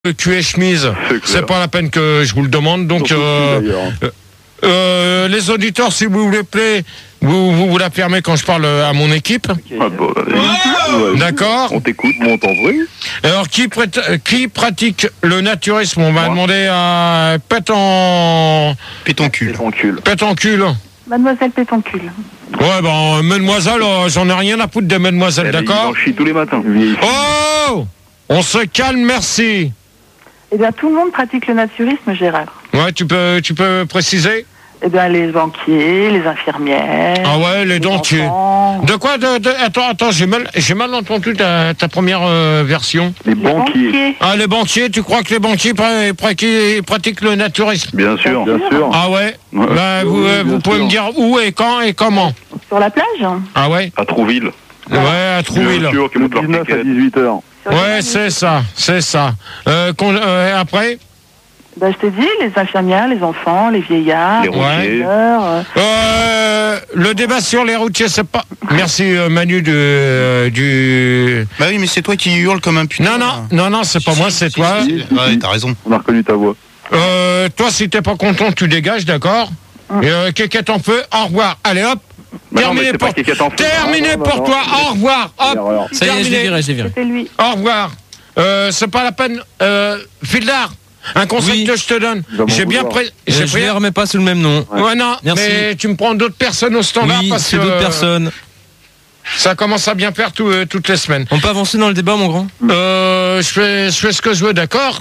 Le cul et chemise, c'est pas la peine que je vous le demande. Donc, les auditeurs, si vous voulez plaît, vous la fermez quand je parle à mon équipe. Ah bon, D'accord. On t'écoute, on t'envoie. Alors, qui pratique le naturisme? On va demander à Pétoncule. Pétoncule. Mademoiselle Pétoncule. Ouais, ben, mademoiselle, j'en ai rien à foutre des mademoiselles, d'accord? Je chie tous les matins. Oh! On se calme, merci. Eh bien, tout le monde pratique le naturisme, Gérard. Ouais, tu peux préciser? Eh bien, les banquiers, les infirmières. Ah ouais, les dentiers. enfants. De quoi Attends, j'ai mal entendu ta première version. Les banquiers. Ah, les banquiers, tu crois que les banquiers pratiquent le naturisme? Bien sûr. Ah ouais, bah, vous pouvez me dire où et quand et comment? Sur la plage. Ah ouais? À Trouville. Ouais, à Trouville. Bien sûr, qui montent leur 19 à piquette. 18h. Ouais, c'est ça. Après? Ben, je t'ai dit, les infirmières, les enfants, les vieillards, Les routiers. sœurs, Le débat sur les routiers, c'est pas... Merci Manu du... Bah oui, mais c'est toi qui hurle comme un putain. Non, c'est pas moi, c'est toi. Ouais, t'as raison. On a reconnu ta voix. Toi, si t'es pas content, tu dégages, d'accord? Kékette en feu, au revoir. Allez, hop. Bah non, Terminé mais c'est pour, pas Kékette en feu. terminé Non, pour non, toi, non. au revoir. Hop. Erreur. Ça y est, je l'ai viré. c'était lui. Au revoir. C'est pas la peine. Fildar, un conseil Oui. que je te donne. Il va m'en J'ai bien vouloir. Je les remets pas sous le même nom. Ouais, non, Merci. mais tu me prends d'autres personnes au standard Oui, parce c'est que d'autres personnes. ça commence à bien faire toutes les semaines. On peut avancer dans le débat, mon grand? Je fais ce que je veux, d'accord?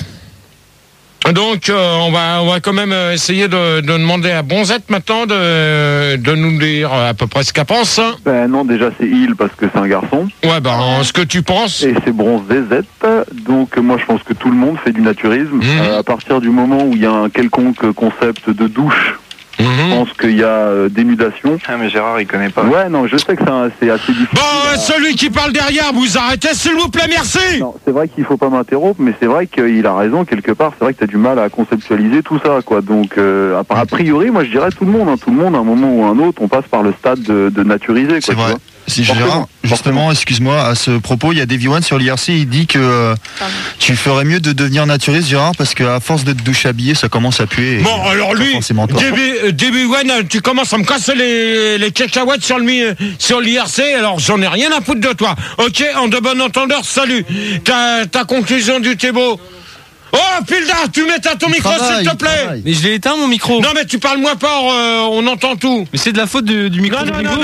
Donc, on va quand même essayer de demander à Bonzette maintenant de nous dire à peu près ce qu'elle pense. Ben non, déjà c'est il parce que c'est un garçon. Ouais, ben, ce que tu penses. Et c'est Bronze DZ. Donc moi je pense que tout le monde fait du naturisme. À partir du moment où il y a un quelconque concept de douche, je pense qu'il y a dénudation. Ah, mais Gérard, il connaît pas. Ouais, non, je sais que c'est assez difficile. Bon, celui qui parle derrière, vous arrêtez, s'il vous plaît, merci. Non, c'est vrai qu'il faut pas m'interrompre, mais c'est vrai qu'il a raison quelque part. C'est vrai que tu as du mal à conceptualiser tout ça, quoi. Donc, a priori, moi je dirais tout le monde. Tout le monde, à un moment ou à un autre, on passe par le stade de naturiser, quoi. C'est tu vrai. vois. Si Forcément, Gérard, justement, excuse-moi, à ce propos, il y a Davy One sur l'IRC, il dit que tu ferais mieux de devenir naturiste, Gérard, parce qu'à force de te douche habillé, ça commence à puer. Et Bon, alors lui, forcément toi. Davy One, tu commences à me casser les cacahuètes sur l'IRC, alors j'en ai rien à foutre de toi. Ok, en de bon entendeur, salut. Ta conclusion du Thébo. Oh, Fildar, tu mets ton micro, s'il te plaît. Mais je l'ai éteint, mon micro. Non, mais tu parles moins fort, on entend tout. Mais c'est de la faute du micro.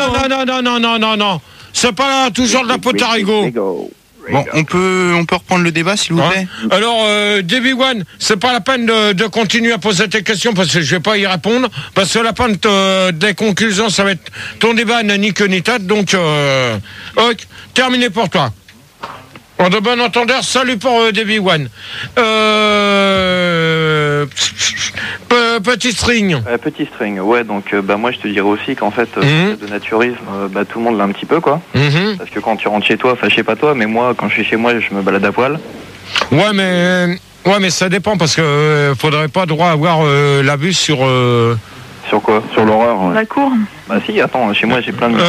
Non. C'est pas toujours de la faute à Rigaud. Bon, on peut reprendre le débat, s'il vous plaît. Alors, Davy One, c'est pas la peine de continuer à poser tes questions parce que je vais pas y répondre. Parce que la fin des conclusions, ça va être ton débat n'a ni queue ni tête. Donc, ok, terminé pour toi. En de bon entendeur, salut pour Davy One. Petit string. Petit string, ouais, donc moi je te dirais aussi qu'en fait, de naturisme, tout le monde l'a un petit peu, quoi. Parce que quand tu rentres chez toi, enfin je sais pas toi, mais moi quand je suis chez moi, je me balade à poil. Ouais, mais ça dépend parce que faudrait pas droit avoir la vue sur. Sur quoi? Sur l'horreur, ouais. La cour. Bah si, attends, chez moi j'ai plein de...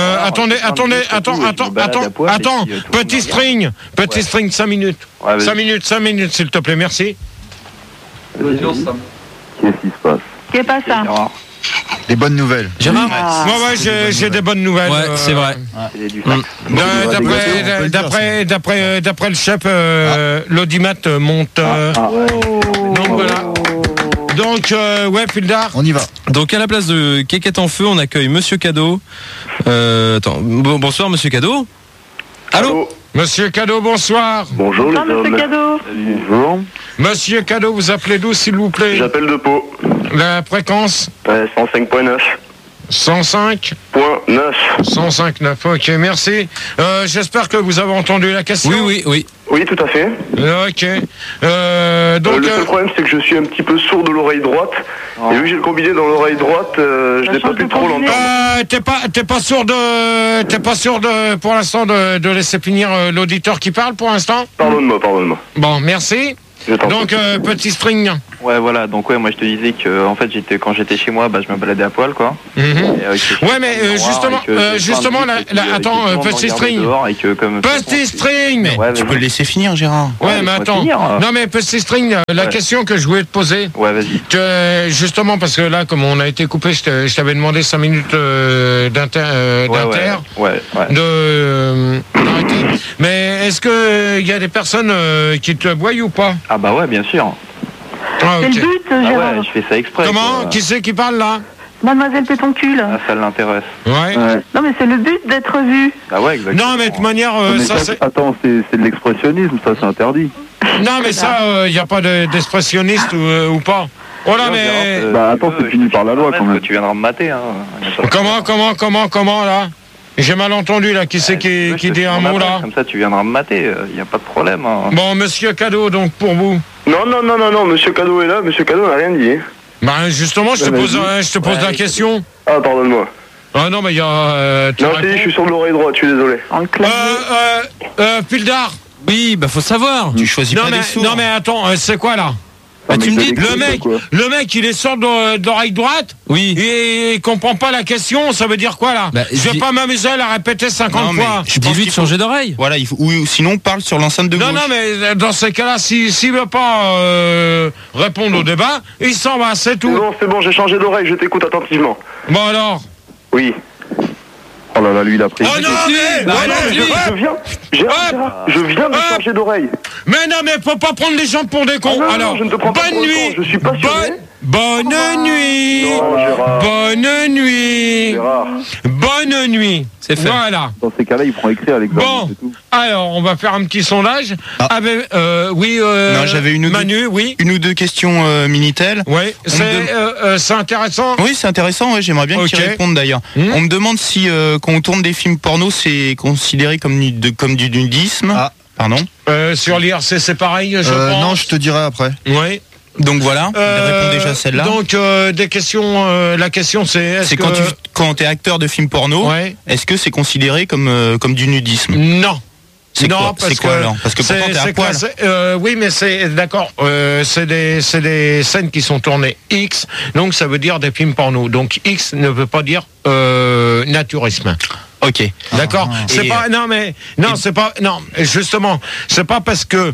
Attends, petit string, 5 minutes. Ouais, 5 minutes, s'il te plaît, merci. Qu'est-ce qui se passe? Qu'est pas ça? Des bonnes nouvelles. Gérard? Ouais, j'ai des bonnes nouvelles. Ouais, c'est vrai. C'est du sac. D'après le chef, l'audimat monte. Donc voilà. Donc, ouais, Fildar. On y va. Donc, à la place de Kékette en feu, on accueille Monsieur Cadeau. Bonsoir, Monsieur Cadeau. Allô? Monsieur Cadeau, bonsoir. Bonjour les Bonsoir, monsieur hommes. Cadeau. Bonjour. Monsieur Cadeau, vous appelez d'où, s'il vous plaît? J'appelle de Pau. La fréquence 105.9. 105 .9. 105.9, ok, merci. J'espère que vous avez entendu la question. Oui. Oui, tout à fait. Ok. Donc, le seul problème, c'est que je suis un petit peu sourd de l'oreille droite. Et vu que j'ai le combiné dans l'oreille droite, je n'ai pas pu trop l'entendre. t'es pas sûr de, pour l'instant, de laisser finir l'auditeur qui parle pour l'instant? Pardonne-moi. Bon, merci. Je t'en Donc, petit string. Ouais, voilà. Donc ouais, moi je te disais que en fait quand j'étais chez moi, bah je me baladais à poil, quoi. Ouais, mais justement, attends, Petit String. Petit String. Tu peux le laisser finir, Gérard. Ouais, mais attends. Non, mais Petit String, la question que je voulais te poser. Ouais, vas-y. Justement, parce que là, comme on a été coupé, je t'avais demandé 5 minutes d'inter. Ouais. Mais est-ce que il y a des personnes qui te voient ou pas? Ah bah ouais, bien sûr. Ah, C'est le but, Gérard. Ouais, je fais ça exprès. Comment? Quoi. Qui c'est qui parle là? Mademoiselle Pétoncule. Ah, ça l'intéresse. Ouais. Non, mais c'est le but d'être vu. Ah ouais, exactement. Non, mais de toute manière, Mais ça c'est. Attends, c'est de l'expressionnisme, ça c'est interdit. Non, mais ça, il n'y a pas d'expressionniste ou pas. Voilà, mais. Bah attends, c'est puni par la loi quand même. Tu viendras me mater, hein. Comment là? J'ai mal entendu là. Qui c'est qui dit un mot là? Comme ça, tu viendras me mater. Il n'y a pas de problème. Hein. Bon, Monsieur Cadeau, donc pour vous. Non, Monsieur Cadeau est là. Monsieur Cadeau n'a rien dit. Bah justement, je te pose la question. Ah, pardonne-moi. Ah non, mais il y a. Non, je suis sur l'oreille droite. Je suis désolé. Pildar. Oui, bah faut savoir. Tu choisis pas des sourds. Non, mais attends, c'est quoi là? Bah, tu me dis, le mec, il est sort de l'oreille droite. Oui. Et il comprend pas la question. Ça veut dire quoi là? Je vais pas m'amuser à la répéter 50 fois. Dis-lui de changer d'oreille. Voilà, ou sinon parle sur l'enceinte de gauche. Non, mais dans ces cas-là, s'il veut pas répondre au débat, il s'en va, c'est tout. C'est bon, j'ai changé d'oreille. Je t'écoute attentivement. Bon alors. Oui. Oh là là, lui il a pris. Oh non, mais je viens de changer d'oreille. Mais non, mais faut pas prendre les gens pour des cons. Non, alors, je ne te prends pas bonne pour nuit. le con, je suis passionné. Bonne nuit. Non, Gérard. Bonne nuit. Gérard. Bonne nuit. C'est fait. Voilà. Dans ces cas-là, il prend écrit à l'examen. Bon, c'est tout. alors on va faire un petit sondage. Oui. Non, j'avais Manu, oui. Une ou deux questions Minitel. Oui, c'est intéressant. Oui, c'est intéressant. Ouais, j'aimerais bien que tu répondes d'ailleurs. On me demande si quand on tourne des films porno, c'est considéré comme du nudisme. Ah, pardon. Sur l'IRC, c'est pareil, je pense. Non, je te dirai après. Oui. Donc voilà, réponds déjà à celle-là. Donc des questions, la question c'est c'est quand tu es acteur de film porno, est-ce que c'est considéré comme du nudisme? Non. C'est quoi alors? Parce que pourtant t'es à poil. Oui, mais c'est d'accord. C'est des scènes qui sont tournées X, donc ça veut dire des films porno. Donc X ne veut pas dire naturisme. Ok. D'accord. Justement, c'est pas parce que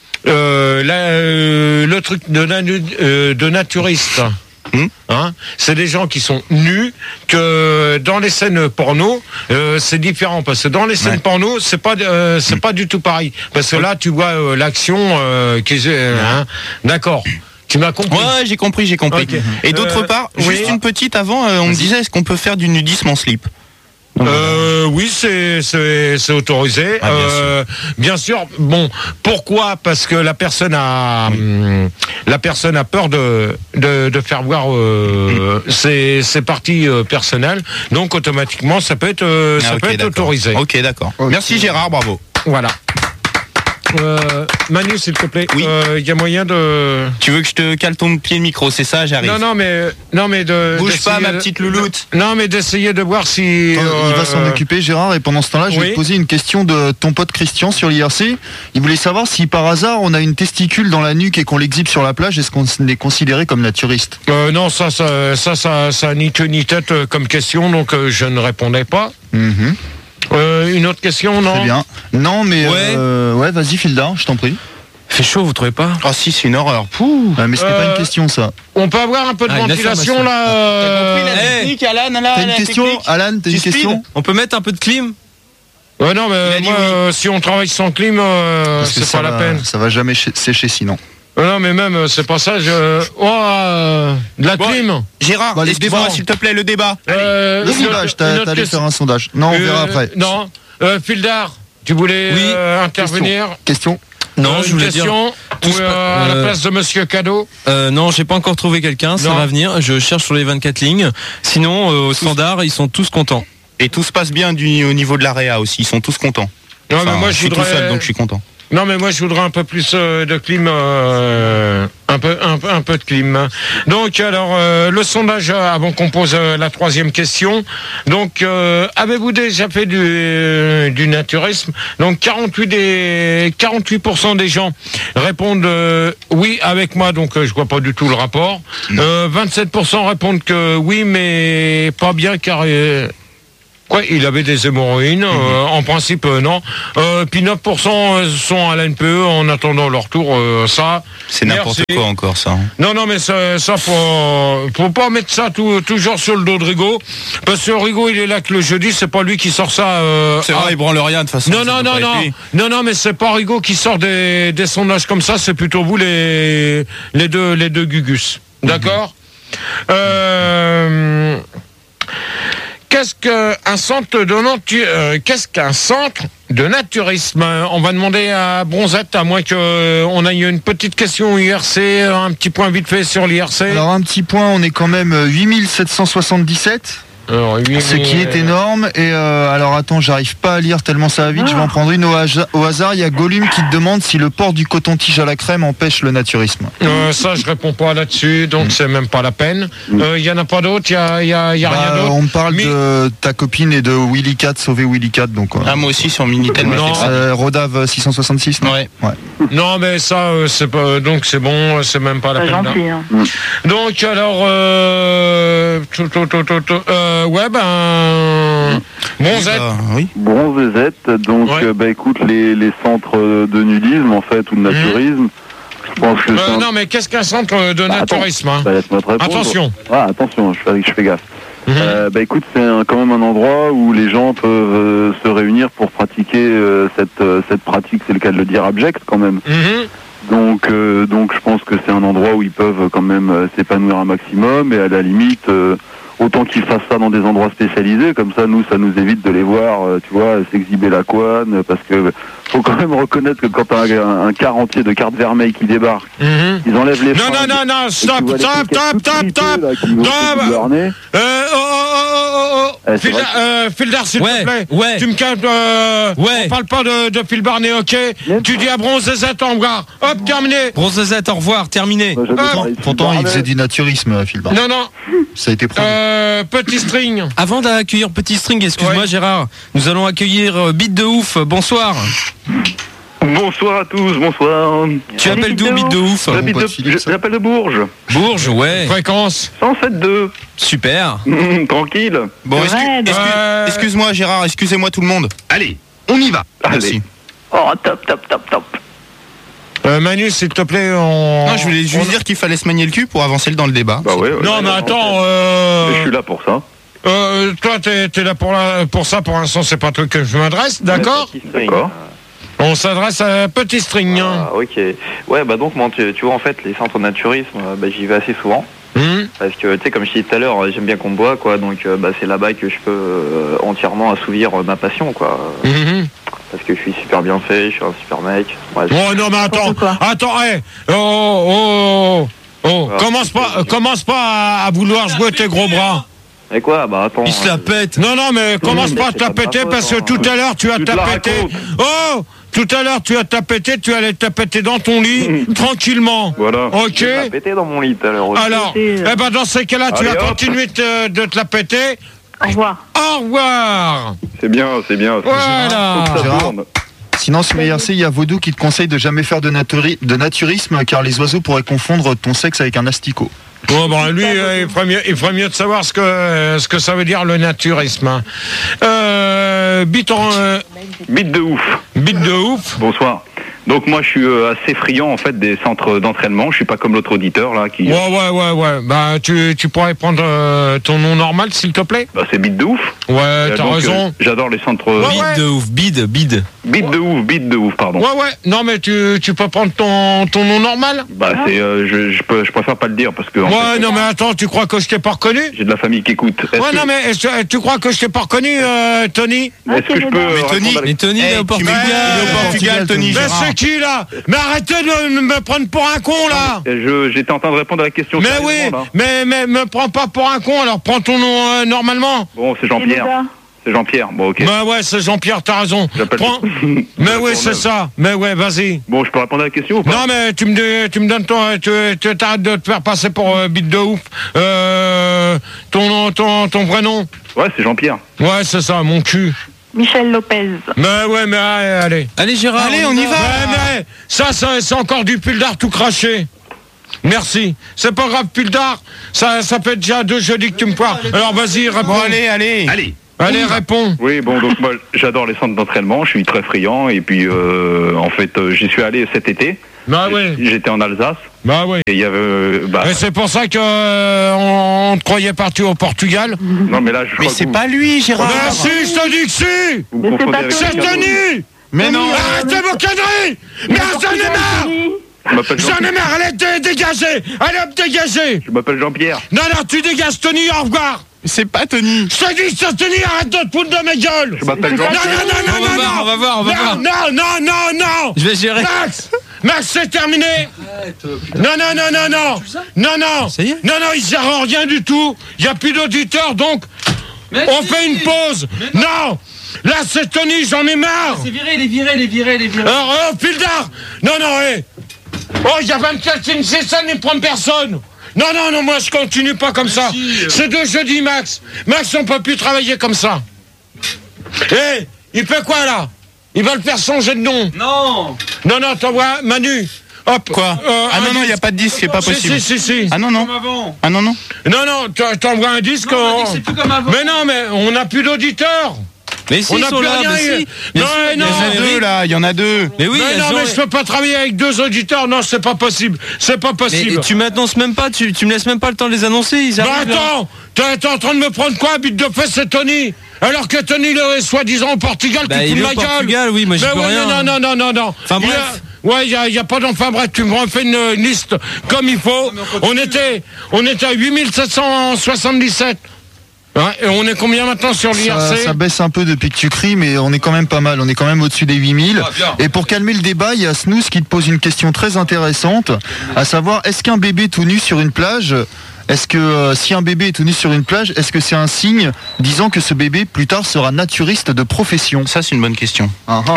le truc de naturiste. C'est des gens qui sont nus, que dans les scènes porno c'est différent, parce que dans les scènes porno c'est pas du tout pareil, parce que là tu vois l'action d'accord. Tu m'as compris? Ouais, j'ai compris. Okay. Et d'autre part, juste une petite avant, on me disait, est-ce qu'on peut faire du nudisme en slip? Oui, c'est autorisé. Bien sûr. Bon, pourquoi? Parce que la personne a peur de faire voir ses parties personnelles. Donc automatiquement, ça peut être autorisé. Ok, d'accord. Merci Gérard, bravo. Voilà. Manu, s'il te plaît. Oui. Y a moyen de. Tu veux que je te cale ton pied de micro, c'est ça, j'arrive. Non, mais bouge pas, ma petite louloute. Non, mais d'essayer de voir si. Il va s'en occuper, Gérard, et pendant ce temps-là, je vais te poser une question de ton pote Christian sur l'IRC. Il voulait savoir si par hasard on a une testicule dans la nuque et qu'on l'exhibe sur la plage, est-ce qu'on est considéré comme naturiste? Non, ça ni queue ni tête comme question, donc je ne répondais pas. Une autre question, non? Très bien. Non, mais ouais, vas-y, Filda, je t'en prie. Fait chaud, vous trouvez pas? Ah si, c'est une horreur. Mais c'était pas une question, ça. On peut avoir un peu de ventilation là. T'as compris la technique, Alan? T'as une question, Alan? T'as une question? On peut mettre un peu de clim? Non, mais moi, si on travaille sans clim, c'est pas la peine. Ça va jamais sécher sinon. Non, mais même, c'est pas ça, de la clim. Gérard, excuse-moi, s'il te plaît, le débat. Le sondage, t'allais faire un sondage. Non, on verra après. Non, Fildar, tu voulais intervenir? Question. Non, je voulais dire... à la place de Monsieur Cadeau? Non, j'ai pas encore trouvé quelqu'un, ça va venir. Je cherche sur les 24 lignes. Sinon, au standard, ils sont tous contents. Et tout se passe bien au niveau de la réa aussi, ils sont tous contents. Non, mais moi, je suis tout seul, donc je suis content. Non, mais moi je voudrais un peu plus de clim, un Un peu de clim. Donc, alors, le sondage avant qu'on pose la troisième question. Donc, avez-vous déjà fait du naturisme? Donc, 48% des gens répondent oui avec moi, donc je vois pas du tout le rapport. 27% répondent que oui, mais pas bien car... Quoi, il avait des hémorroïdes, en principe non. Puis 9% sont à l'NPE en attendant leur tour, ça. C'est n'importe quoi encore ça. Non, mais ça faut pas mettre ça toujours sur le dos de Rigaud, parce que Rigaud il est là que le jeudi, c'est pas lui qui sort ça. C'est vrai, il branle rien de toute façon. Non, mais c'est pas Rigaud qui sort des sondages comme ça, c'est plutôt vous les deux Gugus. D'accord. Qu'est-ce qu'un centre de naturisme? On va demander à Bronzette, à moins qu'on aille une petite question IRC, un petit point vite fait sur l'IRC. Alors un petit point, on est quand même 8777. Alors, ce qui est énorme. Et alors attends, j'arrive pas à lire tellement ça va vite. Je vais en prendre une au hasard. Il y a Gollum qui te demande si le port du coton-tige à la crème empêche le naturisme. Ça, je réponds pas là-dessus, donc c'est même pas la peine. Il y en a pas d'autres. Il y a rien d'autre. On parle de ta copine et de Willy Cat, sauver Willy Cat. Donc. Moi aussi sur Minitel. Rodav 666. Non ouais. Non, mais ça, c'est pas. Donc c'est bon, c'est même pas la peine. Gentil, hein. Donc alors. Bronzette. Oui. Bronzette, donc écoute, les centres de nudisme en fait ou de naturisme, je pense que non, mais qu'est-ce qu'un centre de naturisme laisse-moi te répondre. Attention. Attention, je fais gaffe. Écoute, c'est quand même un endroit où les gens peuvent se réunir pour pratiquer cette pratique, c'est le cas de le dire, abjecte quand même. Donc je pense que c'est un endroit où ils peuvent quand même s'épanouir un maximum et à la limite autant qu'ils fassent ça dans des endroits spécialisés, comme ça ça nous évite de les voir, tu vois, s'exhiber la couenne, parce que faut quand même reconnaître que quand t'as un quart entier de cartes vermeilles qui débarquent, ils enlèvent les freins. Non, stop. Fildar, s'il te plaît. Tu me calmes, on parle pas de Phil Barnet, ok? Tu dis à Bronzette, au revoir. Hop, terminé. Bronzette, au revoir, terminé. Pourtant, il faisait du naturisme, Phil Barnet. Non. Ça a été prouvé. Petit String. Avant d'accueillir Petit String, excuse-moi Gérard, nous allons accueillir Bite de Ouf. Bonsoir. Bonsoir à tous, bonsoir. Tu appelles d'où, Bite de Ouf? J'appelle de Bourges. Bourges, ouais. Fréquence 107.2. Super. Tranquille. Bon, excuse-moi Gérard, excusez-moi tout le monde. Allez, on y va. Merci. Oh, top. Manu, s'il te plaît, Non, je voulais juste dire qu'il fallait se manier le cul pour avancer dans le débat. Non, mais attends. Je suis là pour ça. Toi, t'es là pour ça. Pour l'instant, c'est pas toi que je m'adresse, d'accord? D'accord. On s'adresse à Petit String. Ok. Ouais, donc moi, tu vois, en fait, les centres de naturisme, j'y vais assez souvent. Parce que, tu sais, comme je disais tout à l'heure, j'aime bien qu'on me boit, quoi. Donc, c'est là-bas que je peux entièrement assouvir ma passion, quoi. Parce que je suis super bien fait, je suis un super mec. Ouais, non, mais attends, hey. Commence pas à vouloir jouer tes gros bras. Mais quoi? Attends. Il se la pète. Non, mais commence pas à te la péter parce que tout à l'heure, tu as tapété. Tout à l'heure, tu as tapété, tu allais taper dans ton lit, tranquillement. Voilà. Ok. Tu as pété dans mon lit tout à l'heure. Alors, dans ces cas-là, tu vas continuer de te la péter. Au revoir. Au revoir. C'est bien. Voilà. Gérard. Sinon, sur l'IRC, il y a Vaudou qui te conseille de jamais faire de naturisme car les oiseaux pourraient confondre ton sexe avec un asticot. Lui, il ferait mieux de savoir ce que ça veut dire le naturisme. Bite de Ouf. Bite de Ouf. Bonsoir. Donc moi je suis assez friand en fait des centres d'entraînement. Je suis pas comme l'autre auditeur là qui. Ouais. Tu pourrais prendre ton nom normal s'il te plaît. C'est Bite de Ouf. Ouais, t'as raison. J'adore les centres. Bite de Ouf, bide. Bite de Ouf, pardon. Ouais. Non mais tu peux prendre ton nom normal. Je préfère pas le dire parce que. Non mais attends, tu crois que je t'ai pas reconnu? J'ai de la famille qui écoute. Non mais tu crois que je t'ai pas reconnu, Tony? Est-ce que je peux? Mais Tony, il est au Portugal, Tony. Mais c'est qui là? Mais arrêtez de me prendre pour un con là. J'étais en train de répondre à la question. Mais oui, mais me prends pas pour un con, alors prends ton nom normalement. Bon, c'est Jean-Pierre. C'est Jean-Pierre, bon ok. Bah ouais, c'est Jean-Pierre, t'as raison. Prends. Mais oui, c'est ça. Mais ouais, vas-y. Bon, je peux répondre à la question ou pas? Non, mais tu me donnes ton... Tu t'arrêtes de te faire passer pour bite de ouf. Ton vrai nom? Ouais, c'est Jean-Pierre. Ouais, c'est ça, mon cul. Michel Lopez. Mais ouais, mais allez. Allez Gérard, allez, on y va. Ouais, mais ça c'est encore du pull d'art tout craché. Merci. C'est pas grave, pull d'art. Ça fait déjà 2 jeudis que tu me poires. Alors vas-y, réponds. Bon, allez. Allez, réponds. Oui, bon, donc moi, j'adore les centres d'entraînement, je suis très friand, et puis, en fait, j'y suis allé cet été. Bah oui. J'étais en Alsace. Bah oui. Et il y avait... et c'est pour ça que on te croyait parti au Portugal. Non, mais là, je crois Mais c'est pas lui, Gérard. Bah si, je te dis que si. vous me confondez avec C'est quelqu'un d'autre. Tony. Mais non. Arrêtez vos conneries. Mais j'en ai marre. Je m'appelle J'en ai marre. Allez, dégagez. Allez, hop, dégagez. Je m'appelle Jean-Pierre. Non, tu dégages, Tony, au revoir. C'est pas Tony. Je te dis, Tony, arrête de te foutre de ma gueule. Je m'appelle Non, Jean-Pierre. On va voir. Non. Je vais gérer. Max, c'est terminé. Non. Ça y est. Non, il sert rien du tout. Il n'y a plus d'auditeurs, donc on fait une pause. Non. Là, c'est Tony, j'en ai marre. C'est viré, il est viré. Alors, fil d'art. Non, Oh, il y a 24 films, c'est ça, ne prend personne. Non, moi je continue pas comme ça. C'est 2 jeudis, Max. Max, on peut plus travailler comme ça. Il fait quoi là? Il va le faire changer de nom. Non, t'en vois, Manu. Hop. Quoi? Non, il n'y a pas de disque, c'est pas possible. Si. Ah non. Non, t'envoies un disque. c'est plus comme avant. Mais non, mais on n'a plus d'auditeurs. Mais si, On ils n'a sont plus là, rien. mais si. Non. Il y en a 2. Mais oui, Mais je peux pas travailler avec 2 auditeurs. Non, c'est pas possible. Mais tu m'annonces même pas, tu me laisses même pas le temps de les annoncer. Ils arrivent. Attends, t'es en train de me prendre quoi, bite de fesse, c'est Tony? Alors que Tony, il est soi-disant au Portugal, tu te fous il de est ma au gueule. Portugal, oui, moi j'y peux rien. Non. Enfin bref. Ouais, il y a pas d'enfin bref, tu me refais une liste comme il faut. On était à 8777. Ouais, et on est combien maintenant sur l'IRC? Ça baisse un peu depuis que tu cries, mais on est quand même pas mal. On est quand même au-dessus des 8000. Et pour calmer le débat, il y a Snooze qui te pose une question très intéressante, à savoir, est-ce qu'un bébé tout nu sur une plage, si un bébé est tout nu sur une plage, est-ce que c'est un signe disant que ce bébé plus tard sera naturiste de profession? Ça, c'est une bonne question.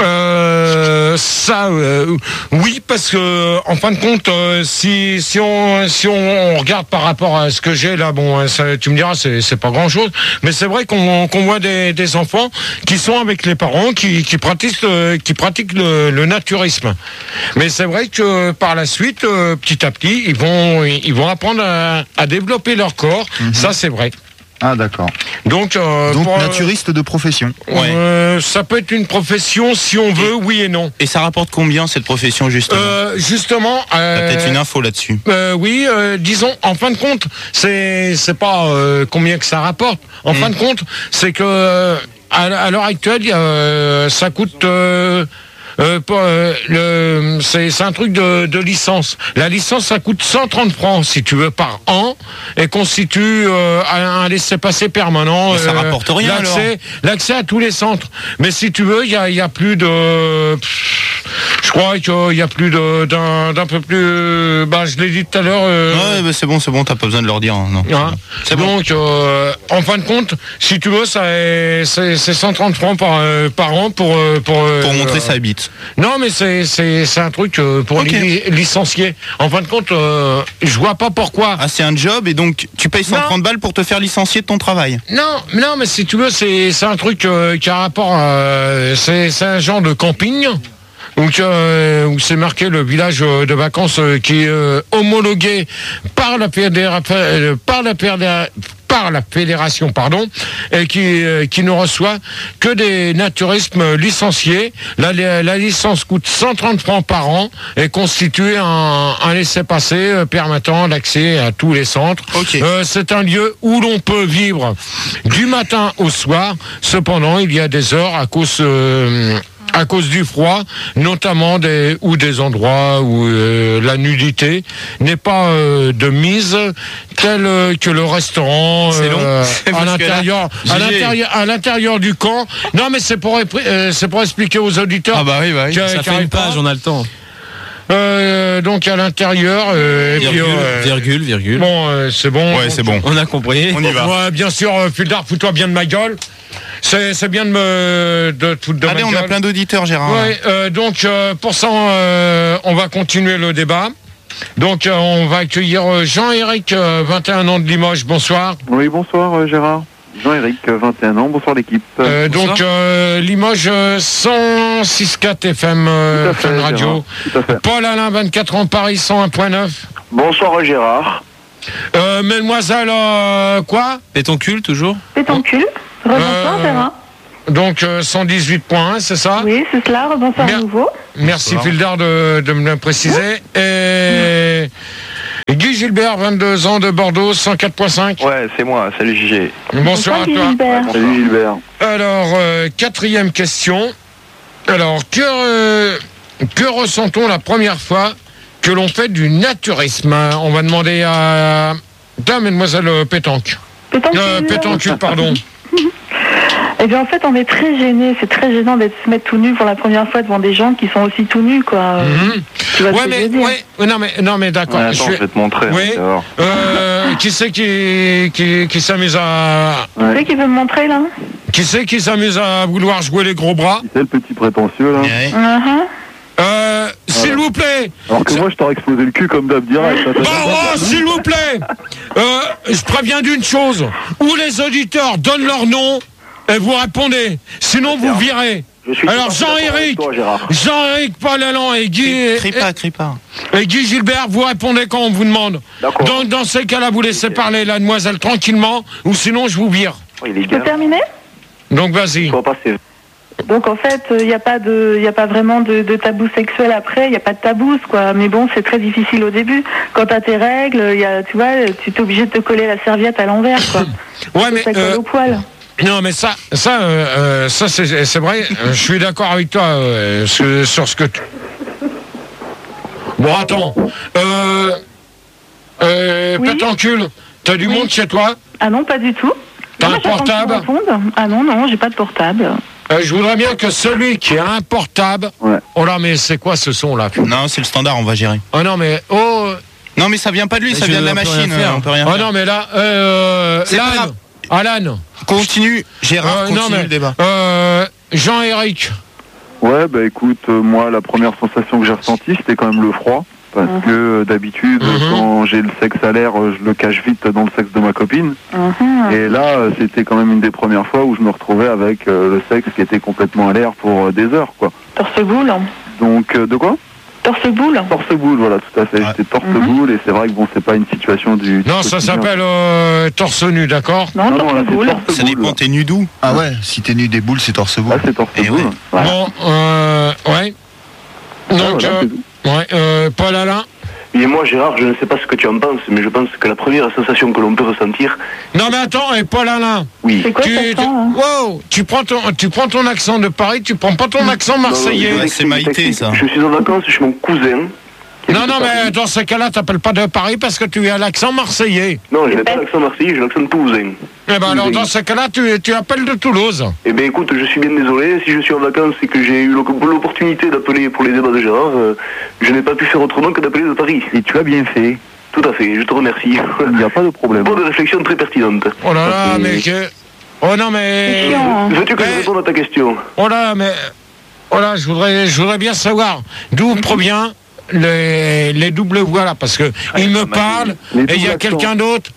Oui, parce que en fin de compte, si on regarde par rapport à ce que j'ai là, bon, tu me diras, c'est pas grand-chose, mais c'est vrai qu'on voit des enfants qui sont avec les parents, qui pratiquent le naturisme. Mais c'est vrai que par la suite, petit à petit, ils vont apprendre à développer leur corps. Ça, c'est vrai. Ah, d'accord. Donc naturiste de profession. Ça peut être une profession si on veut, oui et non. Et ça rapporte combien cette profession justement? T'as peut-être une info là-dessus. Oui, disons, en fin de compte, c'est pas combien que ça rapporte. En fin de compte, c'est que à l'heure actuelle, ça coûte. C'est un truc de licence. La licence, ça coûte 130 francs, si tu veux, par an, et constitue un laissez-passer permanent. Mais ça rapporte rien, l'accès à tous les centres. Mais si tu veux, il y a plus de... Je crois qu'il y a plus d'un peu plus... je l'ai dit tout à l'heure... Ouais, c'est bon, t'as pas besoin de leur dire. Non. C'est donc, en fin de compte, si tu veux, c'est 130 francs par an pour montrer sa bite. Non, mais c'est un truc pour les licenciés. En fin de compte, je vois pas pourquoi. Ah, c'est un job et donc tu payes 130 balles pour te faire licencier de ton travail. Non, mais si tu veux, c'est un truc qui a rapport à... C'est un genre de camping. Donc, où c'est marqué le village de vacances qui est homologué par la fédération, et qui ne reçoit que des naturismes licenciés. La licence coûte 130 francs par an et constitue un laissez-passer permettant l'accès à tous les centres. C'est un lieu où l'on peut vivre du matin au soir. Cependant, il y a des heures à cause du froid, notamment des endroits où la nudité n'est pas de mise, tel que le restaurant à l'intérieur du camp. Non, mais c'est pour expliquer aux auditeurs. Ça fait une page, on a le temps. Donc à l'intérieur. Virgule. Bon, c'est bon. Ouais, c'est bon. On a compris. On y va. Ouais, bien sûr, Fuldar, fous-toi bien de ma gueule. C'est bien de tout de Allez, ma on gueule. a plein d'auditeurs, Gérard. Ouais, donc pour ça, on va continuer le débat. Donc on va accueillir Jean-Éric, 21 ans de Limoges. Bonsoir. Oui, bonsoir Gérard. Jean-Éric, 21 ans, bonsoir l'équipe. Donc Limoges 106.4 FM Fun Radio. Tout à fait. Paul Alain, 24 ans, Paris 101.9. Bonsoir Gérard. Mademoiselle quoi? Pétoncule, toujours? Pétoncule. Rebonsoir, Gérard. Donc 118.1, c'est ça? Oui, c'est cela. Rebonsoir à nouveau. Merci Fildar de me le préciser. Et Guy Gilbert, 22 ans de Bordeaux, 104.5. Ouais, c'est moi. Salut JG. Bonsoir à Guy toi. Gilbert. Salut Gilbert. Alors, quatrième question. Alors, que ressent-on la première fois que l'on fait du naturisme? On va demander à mademoiselle Pétanque. Pétancule, pardon. Eh bien, en fait, on est très gênés. C'est très gênant d'être se mettre tout nu pour la première fois devant des gens qui sont aussi tout nus, quoi. Tu vois ce que je veux dire. Non, mais d'accord. Ouais, attends, je vais te montrer. Oui. Qui c'est qui s'amuse à... Tu sais qui veut me montrer, là? Qui c'est qui s'amuse à vouloir jouer les gros bras? C'est le petit prétentieux là. S'il vous plaît. Alors que moi je t'aurais explosé le cul comme d'hab direct. S'il vous plaît. Je préviens d'une chose. Où les auditeurs donnent leur nom et vous répondez. Sinon vous virez. Alors Jean-Éric, Paul Alain et Guy... Crie pas. Et Guy Gilbert, vous répondez quand on vous demande. Donc dans ces cas-là, vous laissez parler la demoiselle tranquillement, ou sinon je vous vire. Je peux terminer? Donc vas-y. Donc en fait, il n'y a pas vraiment de tabou sexuel après, il n'y a pas de tabou, quoi. Mais bon, c'est très difficile au début. Quand t'as tes règles, tu vois, tu es obligé de te coller la serviette à l'envers, quoi. Ouais, mais ça colle au poil. Non, mais ça c'est vrai. Je suis d'accord avec toi sur ce que tu... Bon, attends. Pétancule, t'as du monde chez toi? Ah non, pas du tout. T'as un portable? Ah non, j'ai pas de portable. Je voudrais bien que celui qui a un portable... Ouais. Oh là, mais c'est quoi ce son là? Non, c'est le standard, on va gérer. Oh non, mais... Non, mais ça vient pas de lui, ça vient de la machine. On peut rien faire. Oh non, mais là... C'est pas grave. Alan. Continue, Gérard, continue le débat. Jean-Éric. Ouais, bah écoute, moi la première sensation que j'ai ressentie c'était quand même le froid. Parce que d'habitude, quand j'ai le sexe à l'air, je le cache vite dans le sexe de ma copine. Et là, c'était quand même une des premières fois où je me retrouvais avec le sexe qui était complètement à l'air pour des heures, quoi. Torse-boule. Donc, de quoi? Torse-boule. Torse-boule, voilà, tout à fait. J'étais torse-boule et c'est vrai que bon, c'est pas une situation du... Non, ça s'appelle torse nu, d'accord? Non, torse-boule. Ça dépend, t'es nu d'où? Ah ouais, si t'es nu des boules, c'est torse-boule. Ah, c'est torse-boule. Bon, ouais. Donc, Paul Alain. Et moi, Gérard, je ne sais pas ce que tu en penses, mais je pense que la première sensation que l'on peut ressentir... Non, mais attends, et Paul Alain. Oui. C'est quoi l'accent, Wow, tu prends ton accent de Paris, tu prends pas ton accent marseillais. Ouais, c'est Maïté, ça. Je suis en vacances chez mon cousin. Non, mais dans ce cas-là, t'appelles pas de Paris parce que tu as l'accent marseillais. Non, je n'ai pas l'accent marseillais, j'ai l'accent toulousain. Eh ben alors, dans ce cas-là, tu appelles de Toulouse. Eh ben écoute, je suis bien désolé, si je suis en vacances et que j'ai eu l'opportunité d'appeler pour les débats de Gérard, je n'ai pas pu faire autrement que d'appeler de Paris. Et tu as bien fait. Tout à fait, je te remercie. Il n'y a pas de problème. Bonne réflexion très pertinente. Oh là là, mais que... Oh non, mais... C'est chiant. Veux-tu que je réponde à ta question? Oh là, mais... Oh là, je voudrais bien savoir d'où provient les doubles voix là, parce que il me parle et il y a quelqu'un d'autre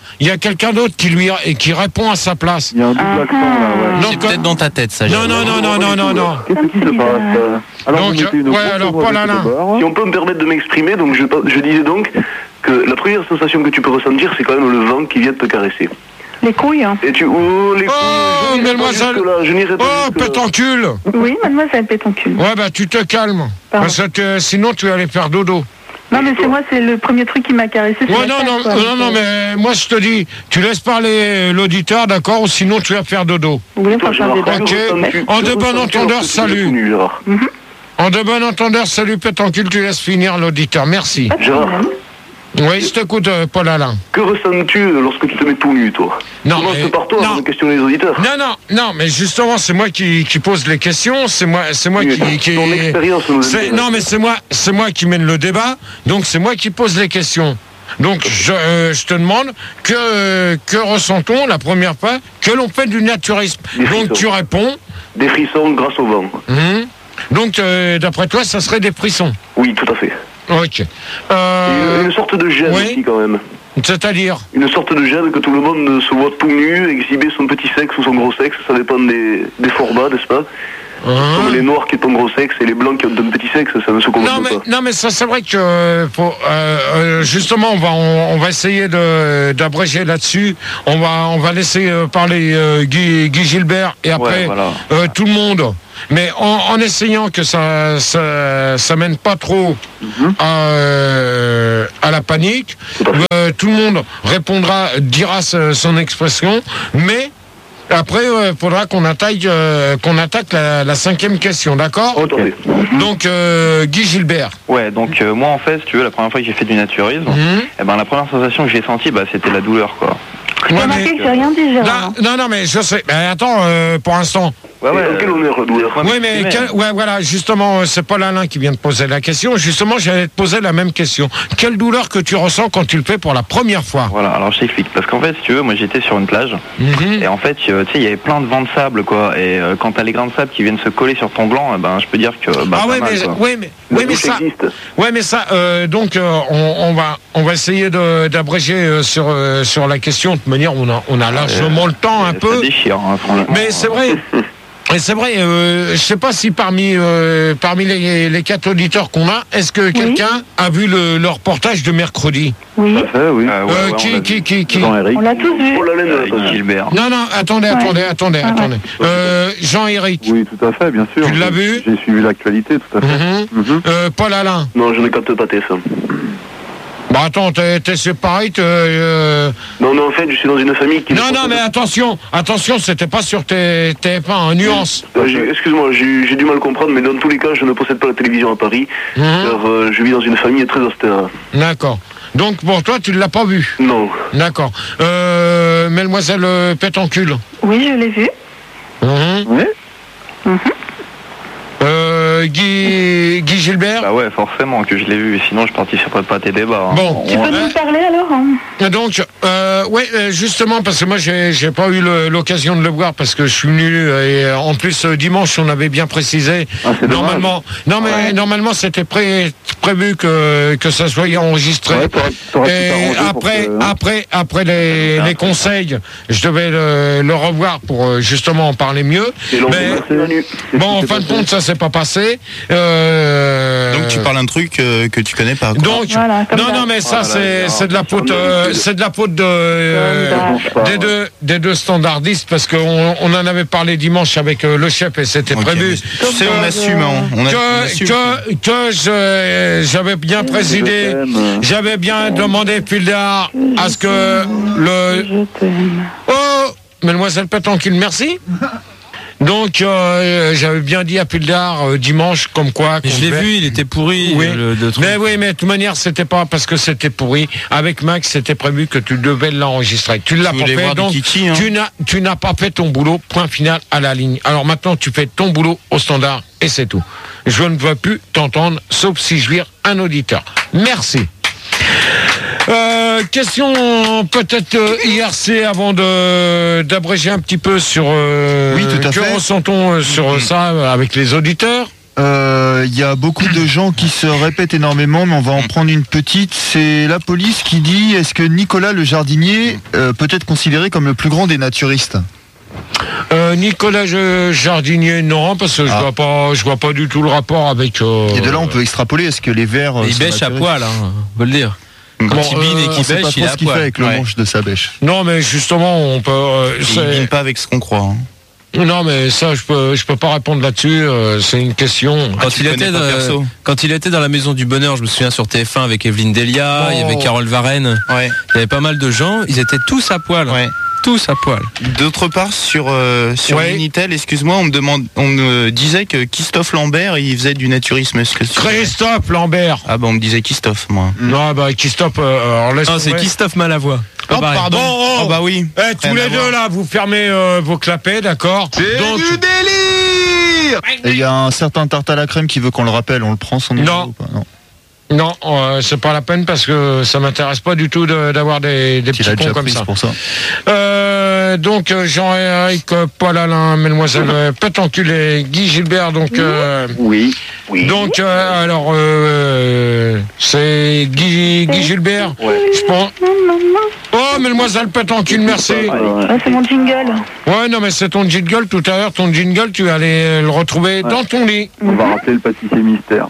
qui répond à sa place. Il y a un double accent là, ouais. C'est peut-être dans ta tête, ça. Non. Qu'est-ce qui se passe? Alors, Donc, Paul Alain. Si on peut me permettre de m'exprimer, donc je disais donc que la première sensation que tu peux ressentir, c'est quand même le vent qui vient te caresser. Les couilles. Et tu... mademoiselle. Pétancule. Oui, mademoiselle Pétoncule. Ouais, bah tu te calmes. Pardon. Parce que sinon tu vas aller faire dodo. Non, mais c'est moi, c'est le premier truc qui m'a caressé. Ouais, non, mais moi je te dis, tu laisses parler l'auditeur, d'accord, ou sinon tu vas faire dodo. Vous voulez faire un débat? Ok, en de bon entendeur, salut. En de bon entendeur, salut Pétancule, tu laisses finir l'auditeur, merci. Pas de problème. Oui, je t'écoute, Paul Alain. Que ressens-tu lorsque tu te mets tout nu, toi? Non, commence par toi avant de questionner les auditeurs. Non, mais justement, c'est moi qui pose les questions, c'est moi qui... Ton expérience nous intéresse. Non, mais c'est moi qui mène le débat, donc c'est moi qui pose les questions. Donc je te demande que ressent-on la première fois que l'on fait du naturisme. Donc tu réponds. Des frissons grâce au vent. Donc d'après toi, ça serait des frissons. Oui, tout à fait. Ok. Une sorte de gêne aussi quand même. C'est-à-dire une sorte de gêne que tout le monde se voit tout nu, exhiber son petit sexe ou son gros sexe, ça dépend des formats, n'est-ce pas? Comme les noirs qui ont un gros sexe et les blancs qui ont un petit sexe, ça ne se comprend pas. Non, mais ça c'est vrai que justement on va essayer d'abréger là-dessus. On va laisser parler Guy Gilbert et après tout le monde. Mais en essayant que ça mène pas trop à la panique, tout le monde dira son expression, mais après, il faudra qu'on attaque la cinquième question, d'accord? Donc, Guy Gilbert. Ouais, donc moi en fait, si tu veux, la première fois que j'ai fait du naturisme, la première sensation que j'ai sentie, c'était la douleur, quoi. Tu as remarqué que j'ai rien dit, Gérard. Non, mais je sais. Mais attends, pour l'instant. Quel honneur, la douleur. Oui, mais voilà, justement, c'est Paul Alain qui vient de poser la question. Justement, j'allais te poser la même question. Quelle douleur que tu ressens quand tu le fais pour la première fois? Voilà, alors je t'explique. Parce qu'en fait, si tu veux, moi j'étais sur une plage. Et en fait, tu sais, il y avait plein de vents de sable, quoi. Et quand t'as les grains de sable qui viennent se coller sur ton blanc, je peux dire que. mais ça. Donc, on va essayer d'abréger sur la question. De manière, on a largement le temps un peu. Ça déchire, franchement. Mais c'est vrai. Et c'est vrai, je sais pas si parmi les 4 auditeurs qu'on a, est-ce que quelqu'un a vu le reportage de mercredi? Oui. Oui. Qui On l'a tous vu. Gilbert. Non, attendez. Jean-Éric. Oui, tout à fait, bien sûr. Tu l'as vu? J'ai suivi l'actualité, tout à fait. Paul Alain. Non, je ne capte pas TF1. Bah attends, t'es séparé. Non, en fait, je suis dans une famille qui... Non, mais attention, c'était pas sur TF1, en nuance. Excuse-moi, j'ai du mal à comprendre, mais dans tous les cas, je ne possède pas la télévision à Paris, car je vis dans une famille très austère. D'accord. Donc pour toi, tu ne l'as pas vu? Non. D'accord. Mademoiselle Pétancule. Oui, je l'ai vu. Oui. Guy Gilbert. Bah ouais, forcément que je l'ai vu, sinon je participerai pas à tes débats. Bon, tu peux nous parler alors? Donc, justement, parce que moi j'ai pas eu l'occasion de le voir parce que je suis venu et en plus dimanche on avait bien précisé. Normalement, normalement c'était prévu que ça soit enregistré. Et après les conseils, je devais le revoir pour justement en parler mieux. Mais en fin de compte, ça s'est pas passé. Donc tu parles un truc que tu connais pas. Quoi. Donc non mais ça c'est de la faute des deux standardistes parce qu'on en avait parlé dimanche avec le chef et c'était prévu. Tu sais, on assume. J'avais bien présidé, j'avais bien demandé Pildar à ce que Mademoiselle Pétancule, merci. Donc j'avais bien dit à Pildar dimanche comme quoi. Je l'ai vu, il était pourri. Oui. Mais de toute manière c'était pas parce que c'était pourri. Avec Max c'était prévu que tu devais l'enregistrer. Tu l'as pas fait, donc Kiki, hein. tu n'as pas fait ton boulot. Point final à la ligne. Alors maintenant tu fais ton boulot au standard et c'est tout. Je ne veux plus t'entendre sauf si je vire un auditeur. Merci. Question peut-être IRC avant d'abréger un petit peu sur oui, tout à fait. Que ressent-on sur ça avec les auditeurs? Il y a beaucoup de gens qui se répètent énormément, mais on va en prendre une petite. C'est la police qui dit: est-ce que Nicolas le jardinier peut être considéré comme le plus grand des naturistes? Nicolas Jardinier, non, parce que je vois pas du tout le rapport avec. Et de là, on peut extrapoler. Est-ce que les vers il bêche à poil, on peut le dire. Quand il bine et qu'il bêche, il a ce qu'il fait avec le manche de sa bêche. Non, mais justement, on peut. Il bine pas avec ce qu'on croit. Hein. Non, mais ça, je peux pas répondre là-dessus. C'est une question. Quand il était dans la Maison du Bonheur, je me souviens sur TF1 avec Evelyne Delia, il y avait Carole Varenne. Ouais. Il y avait pas mal de gens. Ils étaient tous à poil. Ouais. tous à poil. D'autre part, sur Minitel, excuse-moi, on me disait que Christophe Lambert, il faisait du naturisme. Est-ce que Christophe Lambert. Ah bah on me disait Christophe, moi. Non, bah Christophe. Non, c'est Christophe Malavoie. Oh, pardon. Oh, bah oui. Tous les deux là, vous fermez vos clapets, d'accord. C'est du délire. Et il y a un certain tarte à la crème qui veut qu'on le rappelle. On le prend son numéro ou pas? Non, c'est pas la peine parce que ça m'intéresse pas du tout d'avoir des petits cons comme ça. Pour ça. Donc Jean-Éric, Paul Alain, Mademoiselle Pétanculé, Guy Gilbert, donc oui. Donc alors c'est Guy Gilbert. Je pense. Oh, Mademoiselle Pétancule, merci. C'est mon jingle. Ouais, non mais c'est ton jingle tout à l'heure. Ton jingle, tu allais le retrouver dans ton lit. On va rappeler le pâtissier mystère.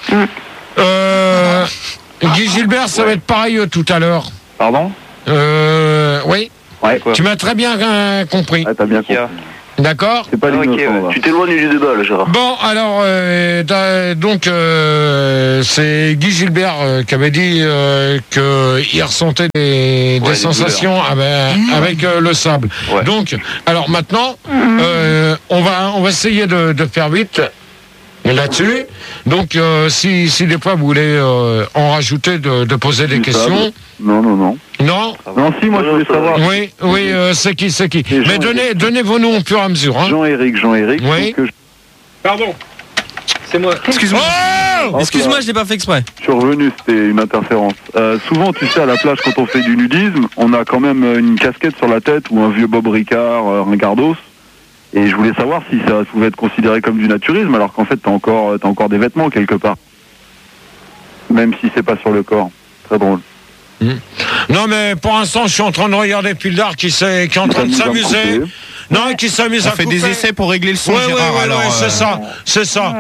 Guy Gilbert, ça va être pareil tout à l'heure. Pardon? Oui. Ouais, quoi. Tu m'as très bien compris. Ah, t'as bien compris. D'accord. C'est pas l'innocent, Tu t'éloignes du débat, là, Gérard. Bon, alors, donc, c'est Guy Gilbert qui avait dit qu'il ressentait des sensations avec le sable. Ouais. Donc, alors maintenant, on va essayer de faire vite là-dessus. Donc, si des fois vous voulez en rajouter, de poser des questions. Non. Non. Non, si, moi je voulais savoir. Oui, c'est qui. Mais donnez vos noms au fur et à mesure. Hein. Jean-Éric. Oui. Pardon. C'est moi. Excuse-moi. Excuse-moi, je l'ai pas fait exprès. Je suis revenu, c'était une interférence. Souvent, tu sais, à la plage, quand on fait du nudisme, on a quand même une casquette sur la tête ou un vieux Bob Ricard, un gardos. Et je voulais savoir si ça pouvait être considéré comme du naturisme, alors qu'en fait, t'as encore des vêtements quelque part. Même si c'est pas sur le corps. Très drôle. Non, mais pour l'instant, je suis en train de regarder Pildar qui est en train de s'amuser. Non, qui s'amuse à couper. On fait des essais pour régler le son, Gérard. C'est ça.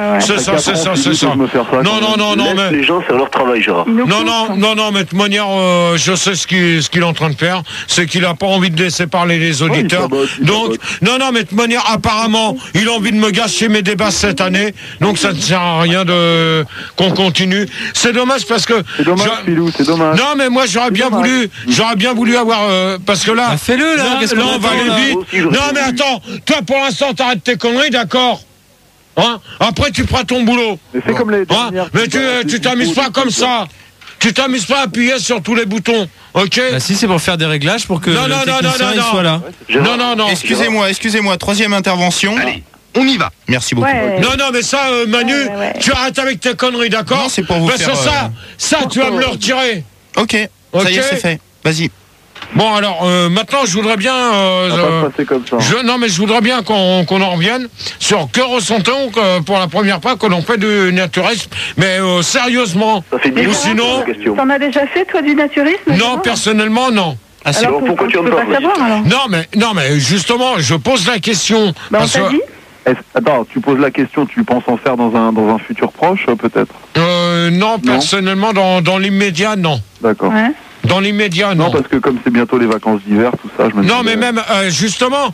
Non, mais... Les gens faire leur travail, Gérard. Non, mais de toute manière, je sais ce qu'il est en train de faire. C'est qu'il a pas envie de laisser parler les auditeurs. Donc, non, mais de toute manière, apparemment, il a envie de me gâcher mes débats cette année. Donc, ça ne sert à rien qu'on continue. C'est dommage parce que... C'est dommage, Philou, c'est dommage. Non, mais moi, j'aurais bien voulu avoir... parce que là... Fais-le, là. Là, on va aller vite. Non, mais attends, toi pour l'instant t'arrêtes tes conneries, d'accord, hein? Après tu feras ton boulot. Mais c'est comme les dernières. Mais tu t'amuses pas comme ça. Tu t'amuses pas à appuyer sur tous les boutons, ok? Bah si, c'est pour faire des réglages pour que le technicien il soit là. Non. Excusez-moi, troisième intervention. Allez, on y va. Merci beaucoup. Ouais. Non, mais ça, Manu, tu arrêtes avec tes conneries, d'accord? Non, c'est pour vous parce faire... que ça, tu vas me le retirer. Ok, ça y est, c'est fait. Vas-y. Bon, alors, maintenant, je voudrais bien... ça va pas se passer comme ça. Je voudrais bien qu'on en revienne sur que ressent-on pour la première fois que l'on fait du naturisme, mais sérieusement. Ça fait 10 ou ans, sinon... T'en as déjà fait, toi, du naturisme? Non, personnellement, non. Alors, pourquoi tu en peux pas savoir, alors? Non, mais justement, je pose la question. Bah, on t'a dit. Attends, tu poses la question, tu penses en faire dans un futur proche, peut-être? Non, personnellement, dans l'immédiat, non. D'accord. Ouais. Dans l'immédiat, non. Non, parce que comme c'est bientôt les vacances d'hiver, tout ça, je me dis... Non, mais même, justement,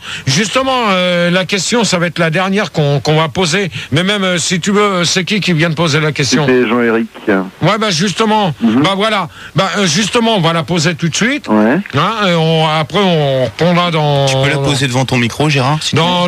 la question, ça va être la dernière qu'on va poser. Mais même, si tu veux, c'est qui vient de poser la question? C'est Jean-Éric. Ouais, bah justement, justement, on va la poser tout de suite. Ouais. Hein, après, on reprendra dans... Tu peux la poser devant ton micro, Gérard, si on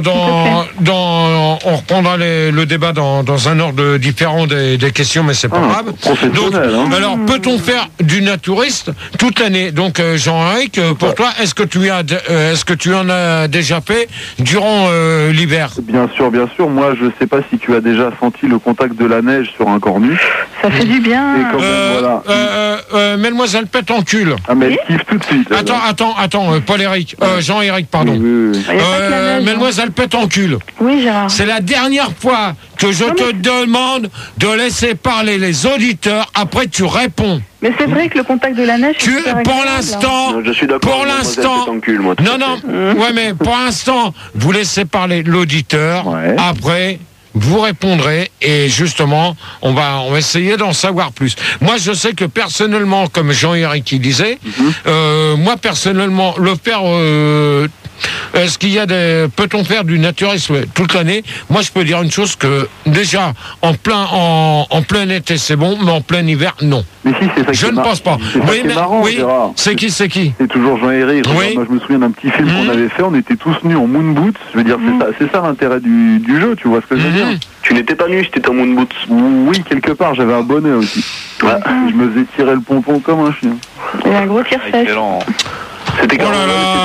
reprendra le débat dans un ordre différent des questions, mais c'est pas grave. Donc, alors, peut-on faire du naturiste toute l'année? Donc, Jean-Éric, pour toi, est-ce que tu en as déjà fait durant l'hiver? Bien sûr. Moi, je sais pas si tu as déjà senti le contact de la neige sur un corps nu. Ça fait du bien. Et quand même, voilà. Mademoiselle Pétancule. Ah, mais elle kiffe tout de suite. Attends, Paul-Éric, Jean-Éric, pardon. Oui. Mademoiselle Pétancule. Oui, Gérard. C'est la dernière fois que je te demande de laisser parler les auditeurs. Après, tu réponds. Mais c'est vrai que le contact de la neige... Pour l'instant... Je suis d'accord. Pour l'instant... Ouais, mais pour l'instant, vous laissez parler l'auditeur. Ouais. Après... vous répondrez et justement, on va essayer d'en savoir plus. Moi, je sais que personnellement, comme Jean-Éric qui disait, moi personnellement, le faire Est-ce qu'il y a peut-on faire du naturisme toute l'année? Moi, je peux dire une chose que déjà en plein été, c'est bon, mais en plein hiver, non. Mais si, c'est ça. Je ne pense pas. Oui, mais marrant, oui. C'est qui? C'est toujours Jean-Hervé. Oui. Moi, je me souviens d'un petit film qu'on avait fait. On était tous nus en moon boots. Je veux dire, c'est ça l'intérêt du jeu. Tu vois ce que je veux dire? Tu n'étais pas nu, c'était en moon boots. Oui, quelque part. J'avais un bonnet aussi. Ouais. Je me faisais tirer le pompon comme un chien. Et un gros tire-sèche. C'était quand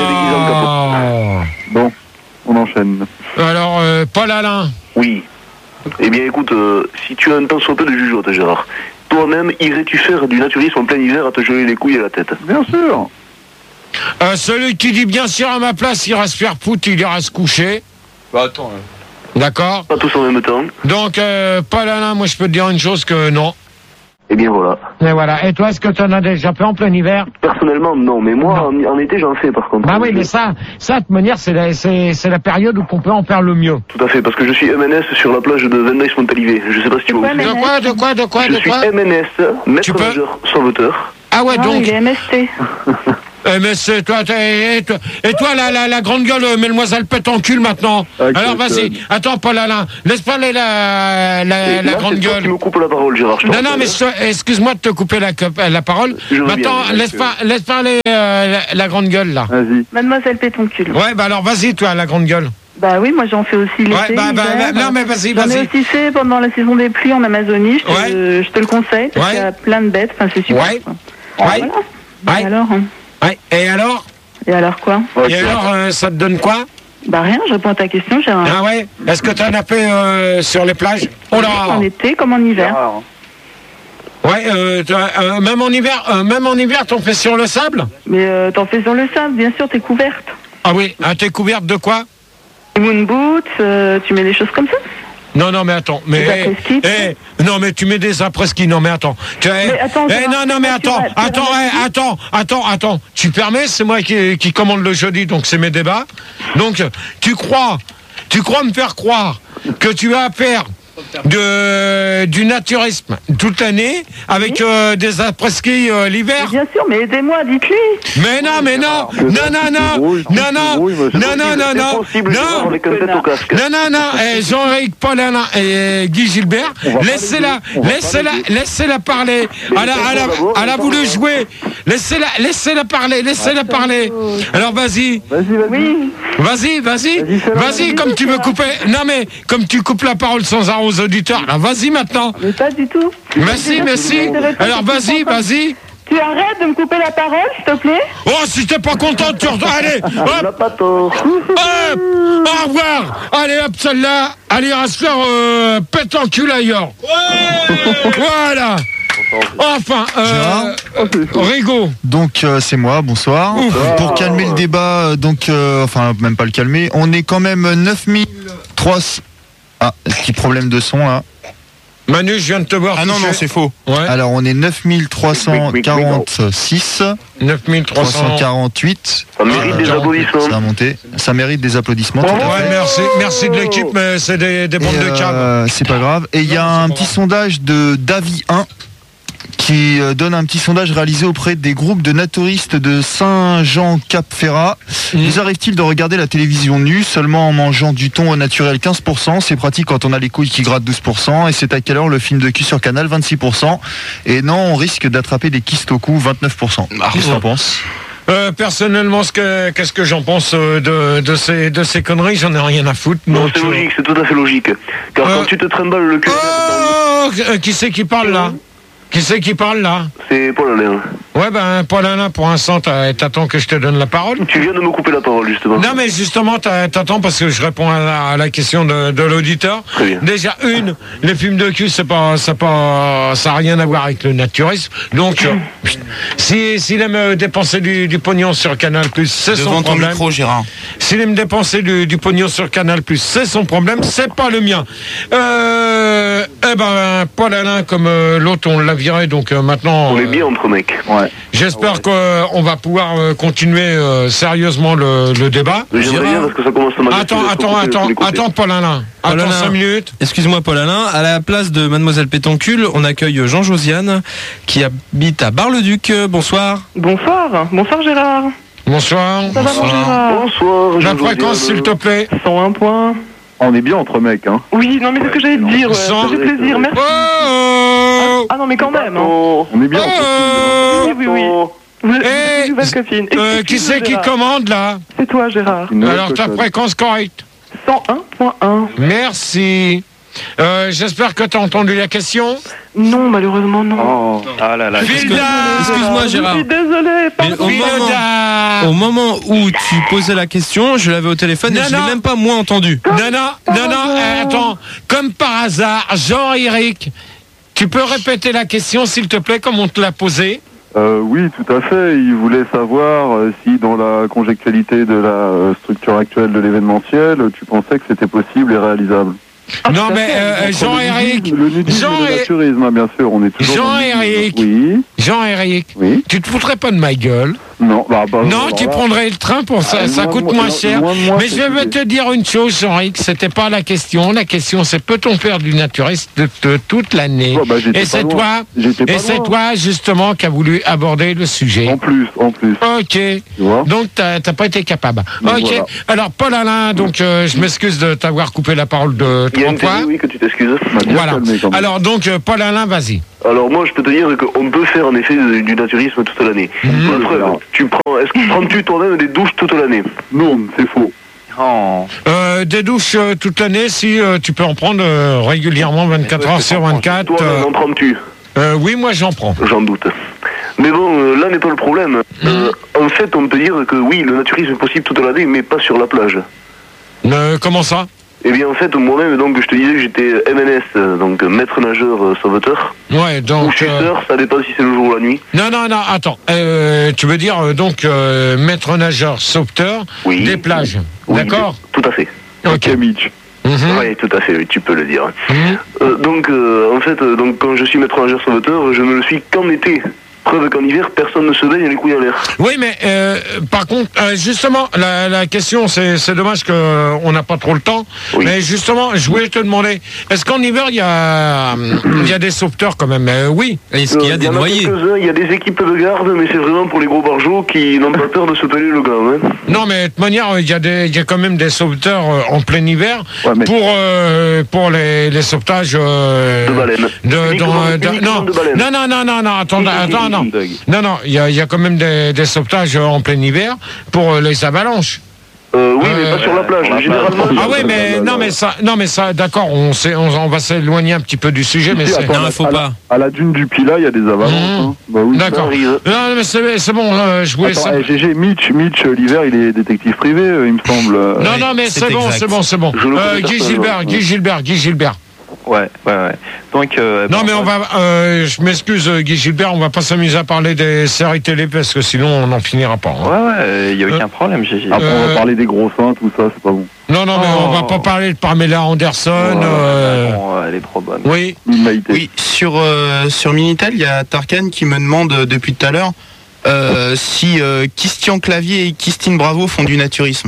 Bon, on enchaîne. Alors, Paul Alain. Oui. Eh bien, écoute, si tu as un temps soit peu de jugeote, Gérard, toi-même, irais-tu faire du naturisme en plein hiver à te geler les couilles et la tête? Bien sûr. Celui qui dit bien sûr à ma place, il ira se faire foutre, il ira se coucher. Bah attends. D'accord. Pas tous en même temps. Donc, Paul Alain, moi je peux te dire une chose que non. Eh bien voilà. Et voilà. Et toi, est-ce que tu en as déjà fait en plein hiver? Personnellement, non. Mais moi, en été, j'en fais par contre. Bah oui, mais ça, de toute manière, c'est la période où on peut en faire le mieux. Tout à fait, parce que je suis MNS sur la plage de Vendeis-Montalivet. Je sais pas si tu vois. De quoi Je suis MNS, maître nageur sauveteur. Ah ouais, donc. Il est MST. Mais c'est toi, et toi la grande gueule, mesdemoiselles pète en cul maintenant. Okay, alors vas-y, attends Paul Alain, laisse parler la grande gueule. Tu me coupes la parole, Gérard. Non, mais excuse-moi de te couper la parole. Maintenant, laisse parler la grande gueule là. Vas-y. Mademoiselle pète en cul. Ouais, bah alors vas-y toi, la grande gueule. Bah oui, moi j'en fais aussi l'été. Ouais, non mais vas-y. J'en ai aussi fait pendant la saison des pluies en Amazonie. Je te le conseille. Parce qu'il y a plein de bêtes. Enfin, c'est super. Ouais. Voilà. Et alors? Ouais. Et alors? Et alors quoi? Et alors, ça te donne quoi? Bah rien, je réponds à ta question, Gérard. Ah ouais? Est-ce que t'en as fait sur les plages? Oh là! En été comme en hiver. Ouais, même en hiver, t'en fais sur le sable? Mais t'en fais sur le sable, bien sûr, t'es couverte. Ah oui, t'es couverte de quoi? Moon boots, tu mets des choses comme ça? Non, mais attends, non, mais tu mets des après-ski, non, mais attends. Attends, tu permets, c'est moi qui commande le jeudi, donc c'est mes débats. Donc, tu crois me faire croire que tu vas faire du naturisme toute l'année avec des après-ski l'hiver. Bien sûr, mais aidez-moi, dites-lui. Mais non, Jean-Éric Paul Alain et Guy Gilbert, laissez-la parler. Elle a voulu jouer. Laissez-la parler. Alors vas-y. Vas-y, comme tu veux couper. Non mais comme tu coupes la parole sans arrêt aux auditeurs. Là, vas-y maintenant. Mais pas du tout. Merci. Alors vas-y. Tu arrêtes de me couper la parole, s'il te plaît? Oh, si t'es pas contente, tu retournes. Allez, hop. Pas tort. Au revoir. Allez, hop, celle-là. Elle ira se faire pète en cul ailleurs. Voilà. Enfin, Rigaud. Donc c'est moi, bonsoir. Pour calmer le débat, enfin même pas le calmer, on est quand même 9300. Ah, petit problème de son là. Manu, je viens de te voir. Ah non, c'est faux. Ouais. Alors on est 9346. 9348. Ça mérite des applaudissements. Ça a monté. Ça mérite des applaudissements. Merci de l'équipe, mais c'est des bandes de câbles. C'est pas grave. Et il y a un petit sondage de Davi 1 qui donne un petit sondage réalisé auprès des groupes de naturistes de Saint-Jean-Cap-Ferrat. Vous arrive-t-il de regarder la télévision nue seulement en mangeant du thon au naturel 15%? C'est pratique quand on a les couilles qui grattent 12%. Et c'est à quelle heure le film de cul sur Canal 26%. Et non, on risque d'attraper des kystes au cou 29%. Qu'est-ce que t'en penses? Personnellement, qu'est-ce que j'en pense de ces conneries? J'en ai rien à foutre. Non, c'est logique, c'est tout à fait logique. Car quand tu te trimbales le cul... Qui c'est qui parle là? C'est Paul Alain. Ouais, Paul Alain, pour l'instant, t'attends que je te donne la parole. Tu viens de me couper la parole, justement. Non, mais justement, t'attends parce que je réponds à la question de l'auditeur. Très bien. Déjà, les films de cul, ça a rien à voir avec le naturisme. Donc, s'il aime dépenser du pognon sur Canal+, c'est son problème. Micro, Gérard. S'il aime dépenser du pognon sur Canal+, c'est son problème, c'est pas le mien. Paul Alain, comme l'autre, on l'a viré, donc maintenant... On est bien entre mecs. Ouais. J'espère qu'on va pouvoir continuer sérieusement le débat. J'aimerais bien parce que ça commence à m'agacer. Attends, Paul Alain. Attends 5 minutes. Excuse-moi, Paul Alain. À la place de Mademoiselle Pétoncule, on accueille Jean-Josiane qui habite à Bar-le-Duc. Bonsoir. Bonsoir Gérard. Bonsoir. Bonsoir. La fréquence, s'il te plaît. 101 points. On est bien entre mecs, hein. Oui, non, mais c'est ce que j'allais te dire. Ça fait plaisir, merci. Oh Ah non, mais quand même. Hein. On est bien entre Oui. Vous êtes une nouvelle copine. Qui c'est qui commande, là? C'est toi, Gérard. Alors, ta fréquence correcte? 101.1. Merci. J'espère que tu as entendu la question. Non, malheureusement, non. Oh. Ah là là. Excuse-moi, Gérard. Je suis désolé, pardon. Au moment où tu posais la question, je l'avais au téléphone et je l'ai même pas moi entendu. Non, attends. Comme par hasard, Jean-Éric, tu peux répéter la question, s'il te plaît, comme on te l'a posée? Oui, tout à fait. Il voulait savoir si dans la conjectualité de la structure actuelle de l'événementiel, tu pensais que c'était possible et réalisable. Non, mais Jean-Éric. Le nudisme et le naturisme, bien sûr, on est toujours. Jean-Éric. Oui. Jean-Éric. Oui. Tu te foutrais pas de ma gueule? Non, non, tu prendrais le train pour ça, ça coûte moins cher. Mais je vais te dire une chose, Jean-Éric, c'était pas la question. La question, c'est peut-on faire du naturisme de toute l'année? Et c'est toi, justement, qui a voulu aborder le sujet. En plus. Ok. Donc, t'as pas été capable. Ok. Voilà. Alors, Paul Alain, donc, je m'excuse de t'avoir coupé la parole de 3 fois. Oui, que tu t'excuses. Voilà. Alors, donc, Paul Alain, vas-y. Alors moi je peux te dire qu'on peut faire en effet du naturisme toute l'année. Prends-tu toi-même des douches toute l'année? Non, c'est faux. Oh. Des douches toute l'année, si tu peux en prendre régulièrement 24 heures sur 24. Toi, en prends-tu? Oui, moi j'en prends. J'en doute. Mais bon, là n'est pas le problème. En fait, on peut dire que oui, le naturisme est possible toute l'année, mais pas sur la plage. Comment ça? Eh bien, en fait, moi-même, donc, je te disais que j'étais MNS, donc maître nageur sauveteur. Ouais, donc. Ou chuteur, ça dépend si c'est le jour ou la nuit. Non, attends. Tu veux dire, donc, maître nageur sauveteur des plages. Oui, d'accord? Tout à fait. Ok, Mitch. Oui, tout à fait, oui, tu peux le dire. Donc, en fait, quand je suis maître nageur sauveteur, je ne le suis qu'en été. Preuve qu'en hiver, personne ne se baigne les couilles en l'air. Oui, mais par contre, justement, la question, c'est dommage qu'on n'a pas trop le temps. Oui. Mais justement, je voulais te demander, est-ce qu'en hiver, il y a des sauveteurs quand même? Oui. Est-ce qu'il y a des noyés? Il y a des équipes de garde, mais c'est vraiment pour les gros barjots qui n'ont pas peur de se peler le gars. Hein. Non, mais de toute manière, il y a quand même des sauveteurs en plein hiver pour les sauvetages de baleines. Non, attends. Non, il y a quand même des sauvetages en plein hiver pour les avalanches. Oui, mais pas sur la plage. Généralement. Ah oui, mais ça, d'accord, on va s'éloigner un petit peu du sujet, mais c'est. Non, il faut pas. À la dune du Pilat, il y a des avalanches. Hein. Bah oui, d'accord. Non, mais c'est bon. Je voulais ça. GG, Mitch, l'hiver, il est détective privé, il me semble. Non, mais c'est bon. Guy Gilbert. Ouais. Donc, non, mais on va. Je m'excuse, Guy Gilbert, on va pas s'amuser à parler des séries télé parce que sinon on n'en finira pas. Hein. Ouais, il y a aucun problème, Gigi. Après, on va parler des gros seins, tout ça, c'est pas bon. Non, mais on va pas parler de Pamela Anderson. Elle est trop bonne. Oui. Sur Minitel, il y a Tarkan qui me demande depuis tout à l'heure si Christian Clavier et Christine Bravo font du naturisme.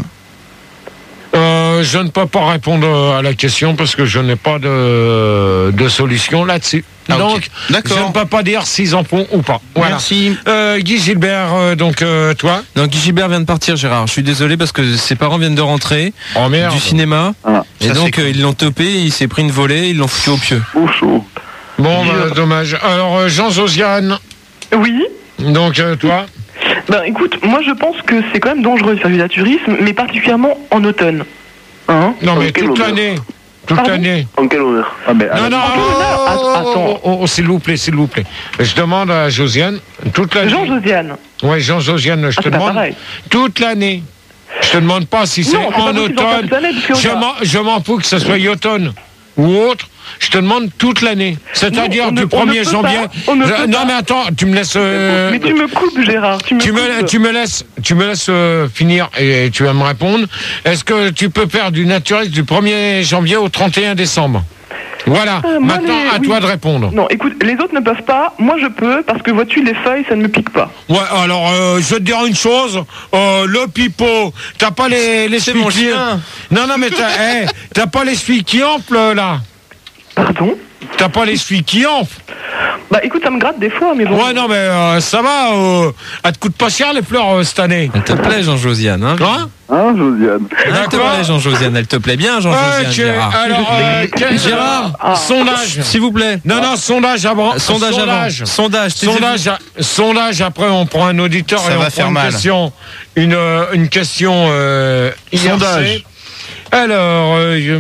Je ne peux pas répondre à la question parce que je n'ai pas de solution là-dessus. Donc, je ne peux pas dire s'ils en font ou pas. Voilà. Merci. Guy Gilbert, toi? Non, Guy Gilbert vient de partir, Gérard. Je suis désolé parce que ses parents viennent de rentrer du cinéma. Et donc, ils l'ont topé, il s'est pris une volée, ils l'ont foutu au pieu. Chaud. Bon, dommage. Alors, Jean-Josiane? Oui. Donc, toi? Ben écoute, moi je pense que c'est quand même dangereux de faire du naturisme, mais particulièrement en automne. Hein? Non, mais toute l'année. En quel honneur? Attends. S'il vous plaît. Je demande à Josiane, toute l'année. Jean-Josiane. Oui, Jean-Josiane, je te demande. Toute l'année. Je te demande pas si c'est en automne. Je m'en fous que ce soit automne ou autre. Je te demande toute l'année. C'est-à-dire du 1er janvier. Non, mais attends, tu me laisses. Mais tu me coupes, Gérard. Tu me laisses finir et tu vas me répondre. Est-ce que tu peux faire du naturisme du 1er janvier au 31 décembre? Voilà, maintenant à toi de répondre. Non, écoute, les autres ne peuvent pas, moi je peux, parce que vois-tu, les feuilles, ça ne me pique pas. Ouais, alors, je vais te dire une chose, le pipeau, t'as pas les c'est mon chien. Non, mais t'as pas les chevilles qui enflent, là. Pardon? T'as pas l'essuie qui enfle. Bah écoute, ça me gratte des fois, mais bon. Ouais, non, mais ça va. Elle te coûte pas cher les fleurs cette année. Elle te plaît, Jean-Josiane, hein? Josiane. Elle te plaît, Jean-Josiane. Elle te plaît bien, Jean-Josiane. Gérard. Alors, Gérard, sondage. S'il vous plaît. Non, sondage avant. Sondage. Après, on prend un auditeur ça et on va prend faire une mal. question. Une question. Sondage. Alors,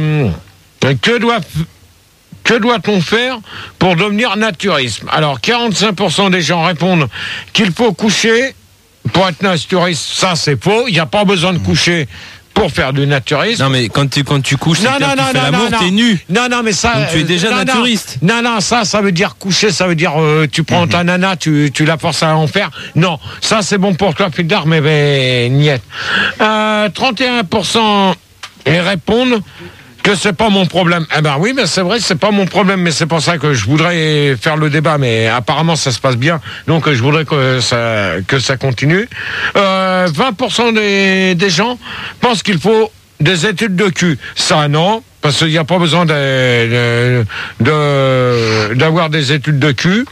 que doit-on faire pour devenir naturiste? Alors, 45% des gens répondent qu'il faut coucher pour être naturiste. Ça, c'est faux. Il n'y a pas besoin de coucher pour faire du naturisme. Non, mais quand tu couches, tu fais l'amour, t'es nu. Non, mais ça... Donc tu es déjà naturiste. Non, ça veut dire coucher, ça veut dire tu prends ta nana, tu la forces à en faire. Non, ça c'est bon pour toi, plus tard, mais niet. 31% répondent que c'est pas mon problème. Eh ben oui, mais c'est vrai, c'est pas mon problème, mais c'est pour ça que je voudrais faire le débat, mais apparemment ça se passe bien, donc je voudrais que ça continue. 20% des gens pensent qu'il faut des études de cul. Ça non, parce qu'il n'y a pas besoin d'avoir des études de cul.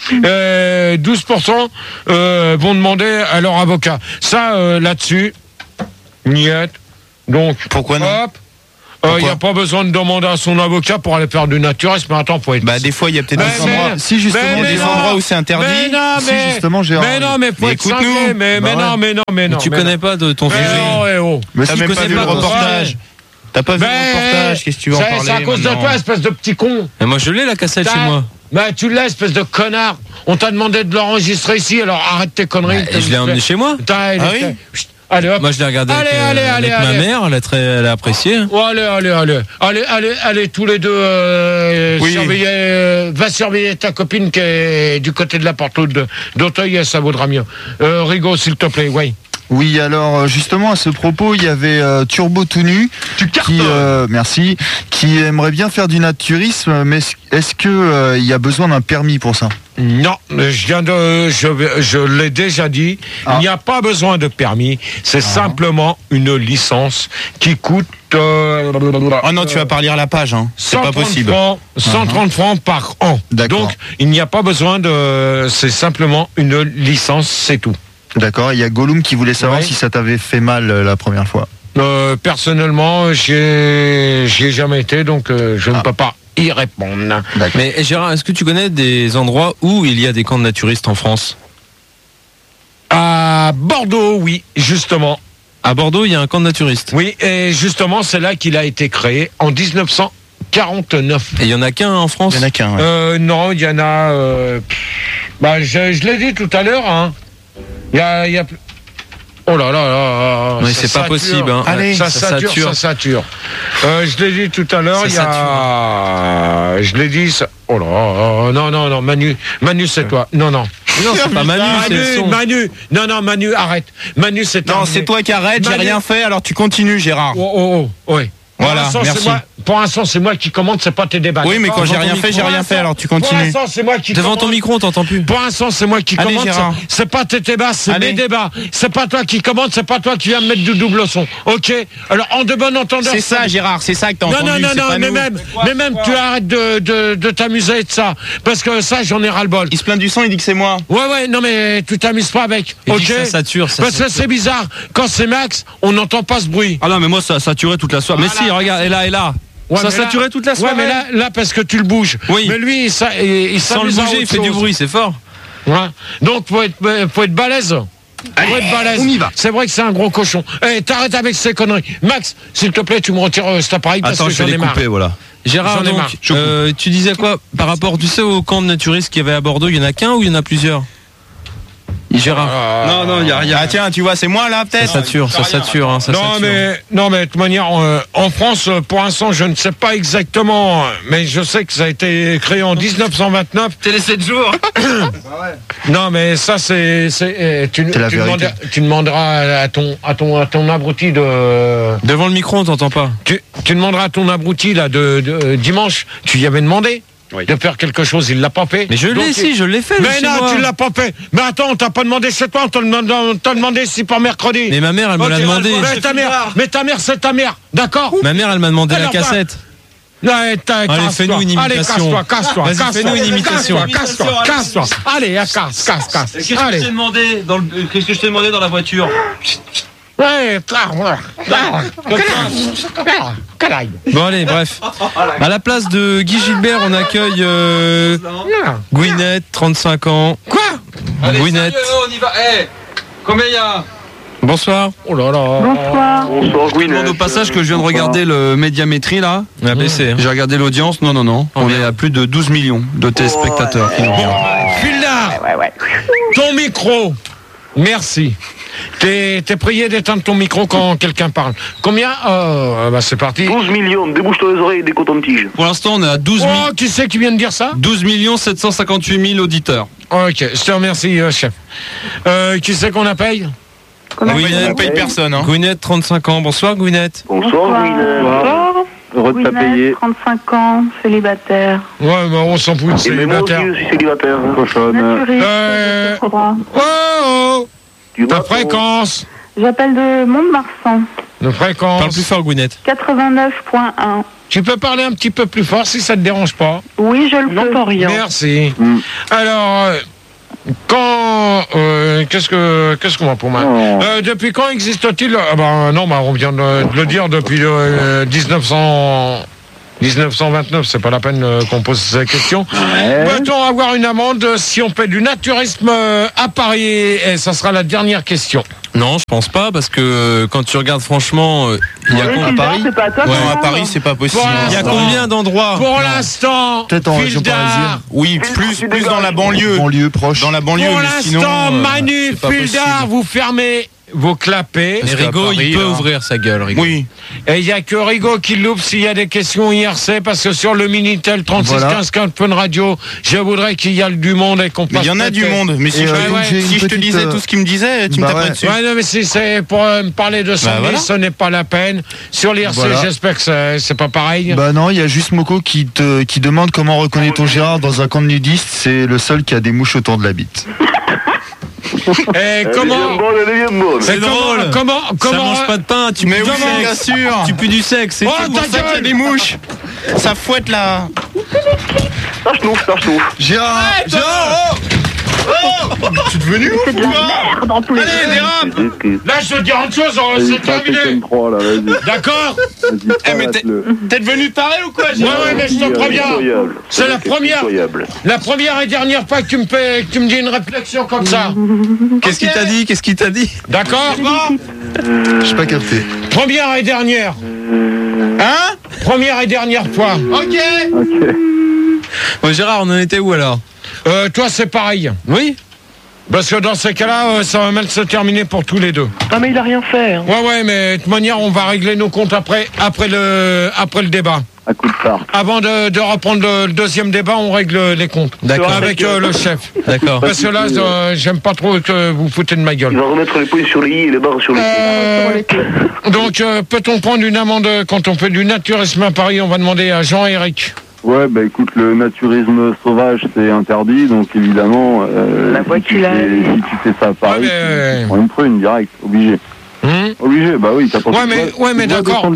12% vont demander à leur avocat. Ça, là-dessus, niet. Donc, pourquoi non? Hop. Il n'y a pas besoin de demander à son avocat pour aller faire du naturisme, mais attends, faut être... Bah, des fois, il y a peut-être des endroits... Si, justement, des endroits où c'est interdit. Si, justement, Gérard. Mais non, mais faut être cinglé, mais non. Tu connais pas de ton sujet. Mais t'as même pas vu le reportage. T'as pas vu le reportage, qu'est-ce que tu veux en parler? C'est à cause de toi, espèce de petit con. Mais moi, je l'ai, la cassette, chez moi. Bah, tu l'as, espèce de connard. On t'a demandé de l'enregistrer ici, alors arrête tes conneries. Je l'ai emmené chez moi. Allez, hop. Moi, je l'ai regardé avec ma mère, elle a apprécié. Oh, allez, tous les deux, va surveiller ta copine qui est du côté de la porte d'Auteuil, ça vaudra mieux. Rigaud, s'il te plaît, oui. Oui, alors justement à ce propos, il y avait Turbo tout nu qui aimerait bien faire du naturisme, mais est-ce que il y a besoin d'un permis pour ça? Non, je l'ai déjà dit, il n'y a pas besoin de permis, c'est simplement une licence qui coûte... oh non, tu vas pas lire la page, hein. C'est pas possible. 130 francs par an. Donc, il n'y a pas besoin de... C'est simplement une licence, c'est tout. D'accord, il y a Gollum qui voulait savoir si ça t'avait fait mal la première fois. Personnellement, j'y ai jamais été, donc je ne peux pas y répondre. Mais Gérard, est-ce que tu connais des endroits où il y a des camps de naturistes en France? À Bordeaux, oui, justement. À Bordeaux, il y a un camp de naturistes? Oui, et justement, c'est là qu'il a été créé, en 1949. Et il y en a qu'un en France? Il y en a qu'un, non, il y en a... je l'ai dit tout à l'heure, hein. Il y a... Oh là. Mais c'est pas possible, hein. Allez, ça sature. Je l'ai dit tout à l'heure, je l'ai dit... Oh là, non, Manu, c'est toi. Non, c'est pas Manu, c'est le son. Manu, arrête. Manu, c'est Non, c'est toi qui arrête, j'ai rien fait, alors tu continues, Gérard. Oui. Voilà, merci. Pour l'instant, c'est moi qui commande, c'est pas tes débats. Oui, mais quand j'ai rien fait, alors tu continues. Pour l'instant, c'est moi qui Devant ton micro, on t'entend plus. Pour l'instant, c'est moi qui commande. C'est pas tes débats, c'est mes débats. C'est pas toi qui commande, c'est pas toi qui viens me mettre du double son. Ok? Alors, en de bon entendeur. C'est ça, Gérard, c'est ça que t'as entendu. Non, mais même, tu arrêtes de t'amuser de ça. Parce que ça, j'en ai ras-le-bol. Il se plaint du son, il dit que c'est moi. Ouais, non, mais tu t'amuses pas avec. Ok? Ça sature, parce que c'est bizarre. Quand c'est Max, on n'entend pas ce bruit. Ah non, mais moi, ça saturait toute la soirée. Mais si, regarde, et là. Ouais, ça saturait toute la soirée. Ouais, mais là parce que tu le bouges. Oui. Mais lui, il sans le bouger, il fait du bruit, c'est fort. Ouais. Donc, faut être balèze. On y va. C'est vrai que c'est un gros cochon. T'arrêtes avec ces conneries. Max, s'il te plaît, tu me retires cet appareil parce que j'en ai marre. Voilà. Gérard, donc, tu disais quoi par rapport, tu sais, au camp de naturistes qu'il y avait à Bordeaux, il y en a qu'un ou il y en a plusieurs? Gérard. Non, il y a rien. Ah tiens, tu vois, c'est moi là peut-être. Ça sature. Non, mais de toute manière, en France, pour l'instant, je ne sais pas exactement, mais je sais que ça a été créé en 1929. T'es les 7 jours. Non, mais ça, tu demanderas à ton abruti de. Devant le micro, on t'entend pas. Tu demanderas à ton abruti là de dimanche. Tu y avais demandé. Oui. De faire quelque chose, il l'a pas fait. Mais je l'ai fait. Mais non, tu l'as pas fait. Mais attends, on t'a pas demandé chez toi, on t'a demandé si pour mercredi. Mais ma mère, elle me l'a demandé. Mais ta mère, c'est ta mère, d'accord? Ma mère, elle m'a demandé la cassette. Allez, fais-nous une imitation. Allez, casse-toi. Vas-y, fais-nous une imitation. Casse-toi. Allez, casse. Qu'est-ce que je t'ai demandé dans la voiture? Ouais, Bon allez, bref. À la place de Guy Gilbert, on accueille Gwyneth, 35 ans. Quoi? Gwyneth. On y va. Combien il y a? Bonsoir. Oh là là. Bonsoir. Bonsoir, Je demande au passage que je viens de regarder le médiamétrie là. On a baissé. J'ai regardé l'audience. Non. On est à plus de 12 millions de téléspectateurs qui nous regardent. Fildar, ton micro. Merci. T'es prié d'éteindre ton micro quand quelqu'un parle. Combien? Bah c'est parti. 12 millions, débouche-toi les oreilles et des cotons-tiges. Pour l'instant, on est à 12 Oh, qui c'est qui vient de dire ça? 12 758 000 auditeurs. Ok, je te remercie, chef. Qui c'est qu'on appelle? Gwyneth, on paye personne. Hein. Gwyneth, 35 ans. Bonsoir, Gwyneth. Bonsoir, Bonsoir. Heureux de t'appayer. 35 ans, célibataire. Ouais, bah on s'en fout de Et moi aussi, célibataire. je suis célibataire. Cochonne. Naturiste, Oh, ta fréquence. J'appelle de Mont-de-Marsan. De fréquence. Parle plus fort, Gwyneth. 89.1. Tu peux parler un petit peu plus fort si ça te dérange pas. Oui, je le peux. N'entends rien. Merci. Alors, qu'est-ce qu'on va pour moi? Depuis quand existe-t-il? On vient de le dire depuis 1929, c'est pas la peine qu'on pose ces questions. Peut-on avoir une amende si on fait du naturisme à Paris? Et ça sera la dernière question. Non, je pense pas, parce que quand tu regardes franchement, il y a à Paris, c'est pas à toi. À Paris, c'est pas possible. Il y a combien d'endroits? Pour l'instant, Peut-être en région parisienne. Oui, plus dans la banlieue. Banlieue proche. Dans la banlieue, pour mais sinon. l'instant, Manu c'est pas Fildar, possible. vous fermez vos clapets. Et Rigaud, il peut ouvrir sa gueule, Rigaud. Oui. Et il n'y a que Rigaud qui l'ouvre s'il y a des questions IRC, parce que sur le Minitel 36 Voilà. 15 15 Fun Radio, je voudrais qu'il y ait du monde et qu'on Mais passe. il y en a du monde. Mais si, Et, je, donc, j'ai si une je te petite, disais tout ce qu'il me disait, tu me bah taperais ouais. dessus. Ouais, non, mais si c'est pour me parler de son voilà. ce n'est pas la peine. Sur l'IRC, Voilà. j'espère que c'est pas pareil. Bah non, il y a juste Moko qui demande comment reconnaît-on Gérard dans un camp de nudistes. C'est le seul qui a des mouches autour de la bite. Et Elle comment est bien bonne. C'est drôle. Comment Ça mange pas de pain, tu pues du bien sexe. sûr. Tu pues du sexe, c'est Oh, tout. ta C'est pour ça qu'il y a gueule. des mouches. Ça fouette là. Ça chenouffe. Gérard, Tu es devenu ouf ou quoi? Dans tous les Allez, dérape. Là, je te dis une chose, c'est terminé. 3 là, vas-y. D'accord? mais t'es devenu taré ou quoi? Ouais, mais je te préviens. C'est la première. Incroyable. La première et dernière fois que tu me dis une réflexion comme ça. Qu'est-ce qu'il t'a dit? D'accord? j'ai pas capté. Première et dernière. Hein? Première et dernière fois. Ok. Bon, Gérard, on en était où alors? Toi, c'est pareil. Oui. Parce que dans ces cas-là, ça va mal se terminer pour tous les deux. Ah, mais il a rien fait. Hein. Ouais, mais de toute manière, on va régler nos comptes après le débat. À coup de phare. Avant de reprendre le deuxième débat, on règle les comptes. D'accord. Avec le chef. D'accord. Parce que là, j'aime pas trop que vous foutez de ma Il gueule. va remettre les points sur les i et les barres sur les i. Donc, peut-on prendre une amende quand on fait du naturisme à Paris? On va demander à Jean-Éric. Ouais, bah écoute, le naturisme sauvage, c'est interdit, donc évidemment, La voix si qu'il a. si tu fais ça à Paris, Ouais, mais- tu prends une prune direct, obligé. Obligé, bah oui, t'as pas Ouais, mais d'accord.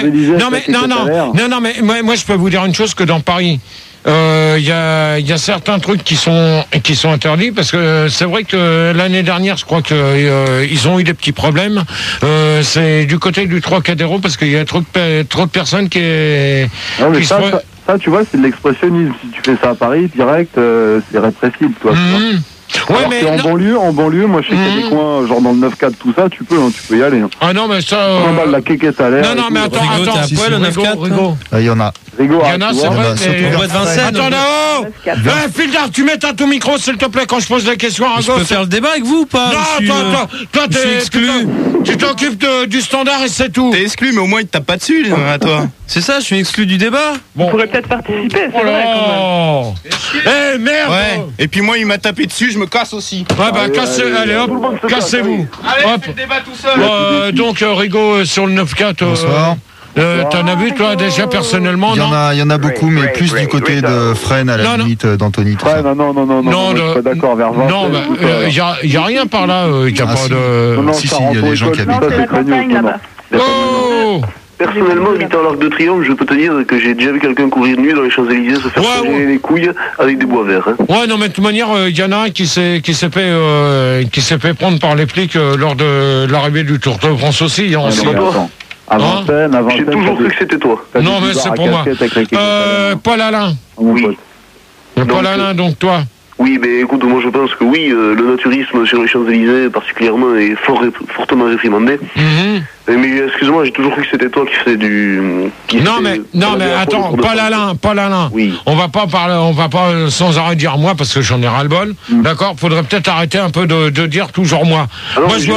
Non, mais moi, je peux vous dire une chose, que dans Paris, il y a certains trucs qui sont interdits, parce que c'est vrai que l'année dernière, je crois que ils ont eu des petits problèmes. C'est du côté du Trocadéro, parce qu'il y a trop de personnes qui Non, mais qui ça, tu vois, c'est de l'expressionnisme. Si tu fais ça à Paris, direct, c'est répressible, toi. tu vois. Ouais, Alors mais qu'en banlieue, moi je sais qu'il y a des coins, genre dans le 9-4, tout ça, tu peux y aller. Hein. Ah non, mais ça. 100 balles la quéquette à l'air. Non, mais attends. Rigaud, t'es à poil, le 9-4, Rigaud. Il y en a. Rigaud, Il y en a, c'est vrai. surtout Bois de Vincennes. Attends, là-haut. Fildar, tu mets ton micro, s'il te plaît, quand je pose la question à Je peux faire le débat avec vous ou pas? Non, toi, je suis exclu. tu t'occupes du standard et c'est tout. T'es exclu, mais au moins il te tape pas dessus, à toi. C'est ça, je suis exclu du débat. On pourrait peut-être participer, c'est Oh vrai, quand même. là. Eh, merde. Ouais. Et puis moi il m'a tapé dessus, je me casse aussi. Ouais, bah, allez, hop, cassez-vous. Allez, Hop. fais le débat tout seul. Donc, Rigaud, sur le 9-4. Bonsoir. T'en as vu, toi, déjà, personnellement, Il y en non a beaucoup, mais plus du côté de Fresnes, à la Non, non. limite d'Anthony. tout ça. Ouais, non, je suis pas d'accord, vers 20. Non, il n'y a rien par là. Il n'y a Ah, pas si. de. Si, il y a des gens qui habitent. Non, c'est la campagne là-bas. Oh! Personnellement, habitant l'Arc de Triomphe, je peux te dire que j'ai déjà vu quelqu'un courir nu dans les Champs-Élysées se faire soigner les couilles avec des bois verts. Hein. Ouais, non, mais de toute manière, il y en a un qui s'est fait prendre par les flics lors de l'arrivée du Tour de France aussi. Hein, c'est pas toi. J'ai toujours cru que c'était toi. Non, mais c'est pour moi. Paul Alain. Oui. Paul Alain, donc toi. Oui, mais écoute, moi je pense que oui, le naturisme sur les Champs-Élysées particulièrement est fortement réprimandé. Mais excuse-moi, j'ai toujours cru que c'était toi qui faisais du... Non mais attends, Paul Alain. Oui. On va pas sans arrêt dire moi parce que j'en ai ras-le-bol. D'accord, faudrait peut-être arrêter un peu de dire toujours moi. Alors, moi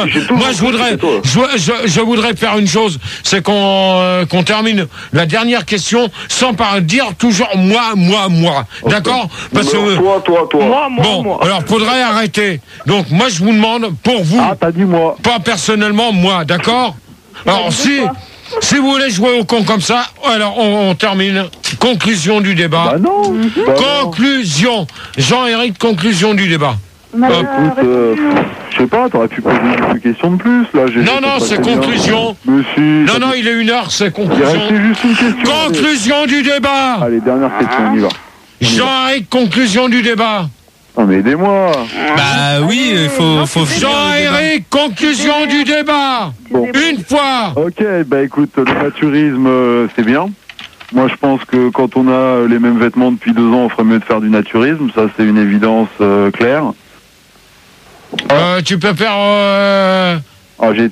je voudrais faire une chose, c'est qu'on termine la dernière question sans dire toujours moi. Okay. D'accord? Parce que toi. Moi. Alors faudrait arrêter. Donc moi je vous demande pour vous. Ah, t'as dit moi. Pas personnellement moi, d'accord? Alors si vous voulez jouer au con comme ça, alors on termine. Conclusion du débat. Bah non. Conclusion. Jean-Éric, conclusion du débat. Écoute, je sais pas, t'aurais pu poser une question de plus là. Non, c'est conclusion. Non, il est 1h, c'est conclusion. Il restait juste une question. Conclusion du débat. Allez, dernière question, on y va. Jean-Éric, conclusion du débat. Non mais aidez-moi. Bah oui, il faut Jean-Éric, conclusion du débat. Bon. Une fois. Ok, bah écoute, le naturisme, c'est bien. Moi je pense que quand on a les mêmes vêtements depuis 2 ans, on ferait mieux de faire du naturisme. Ça c'est une évidence claire. Tu peux faire... j'ai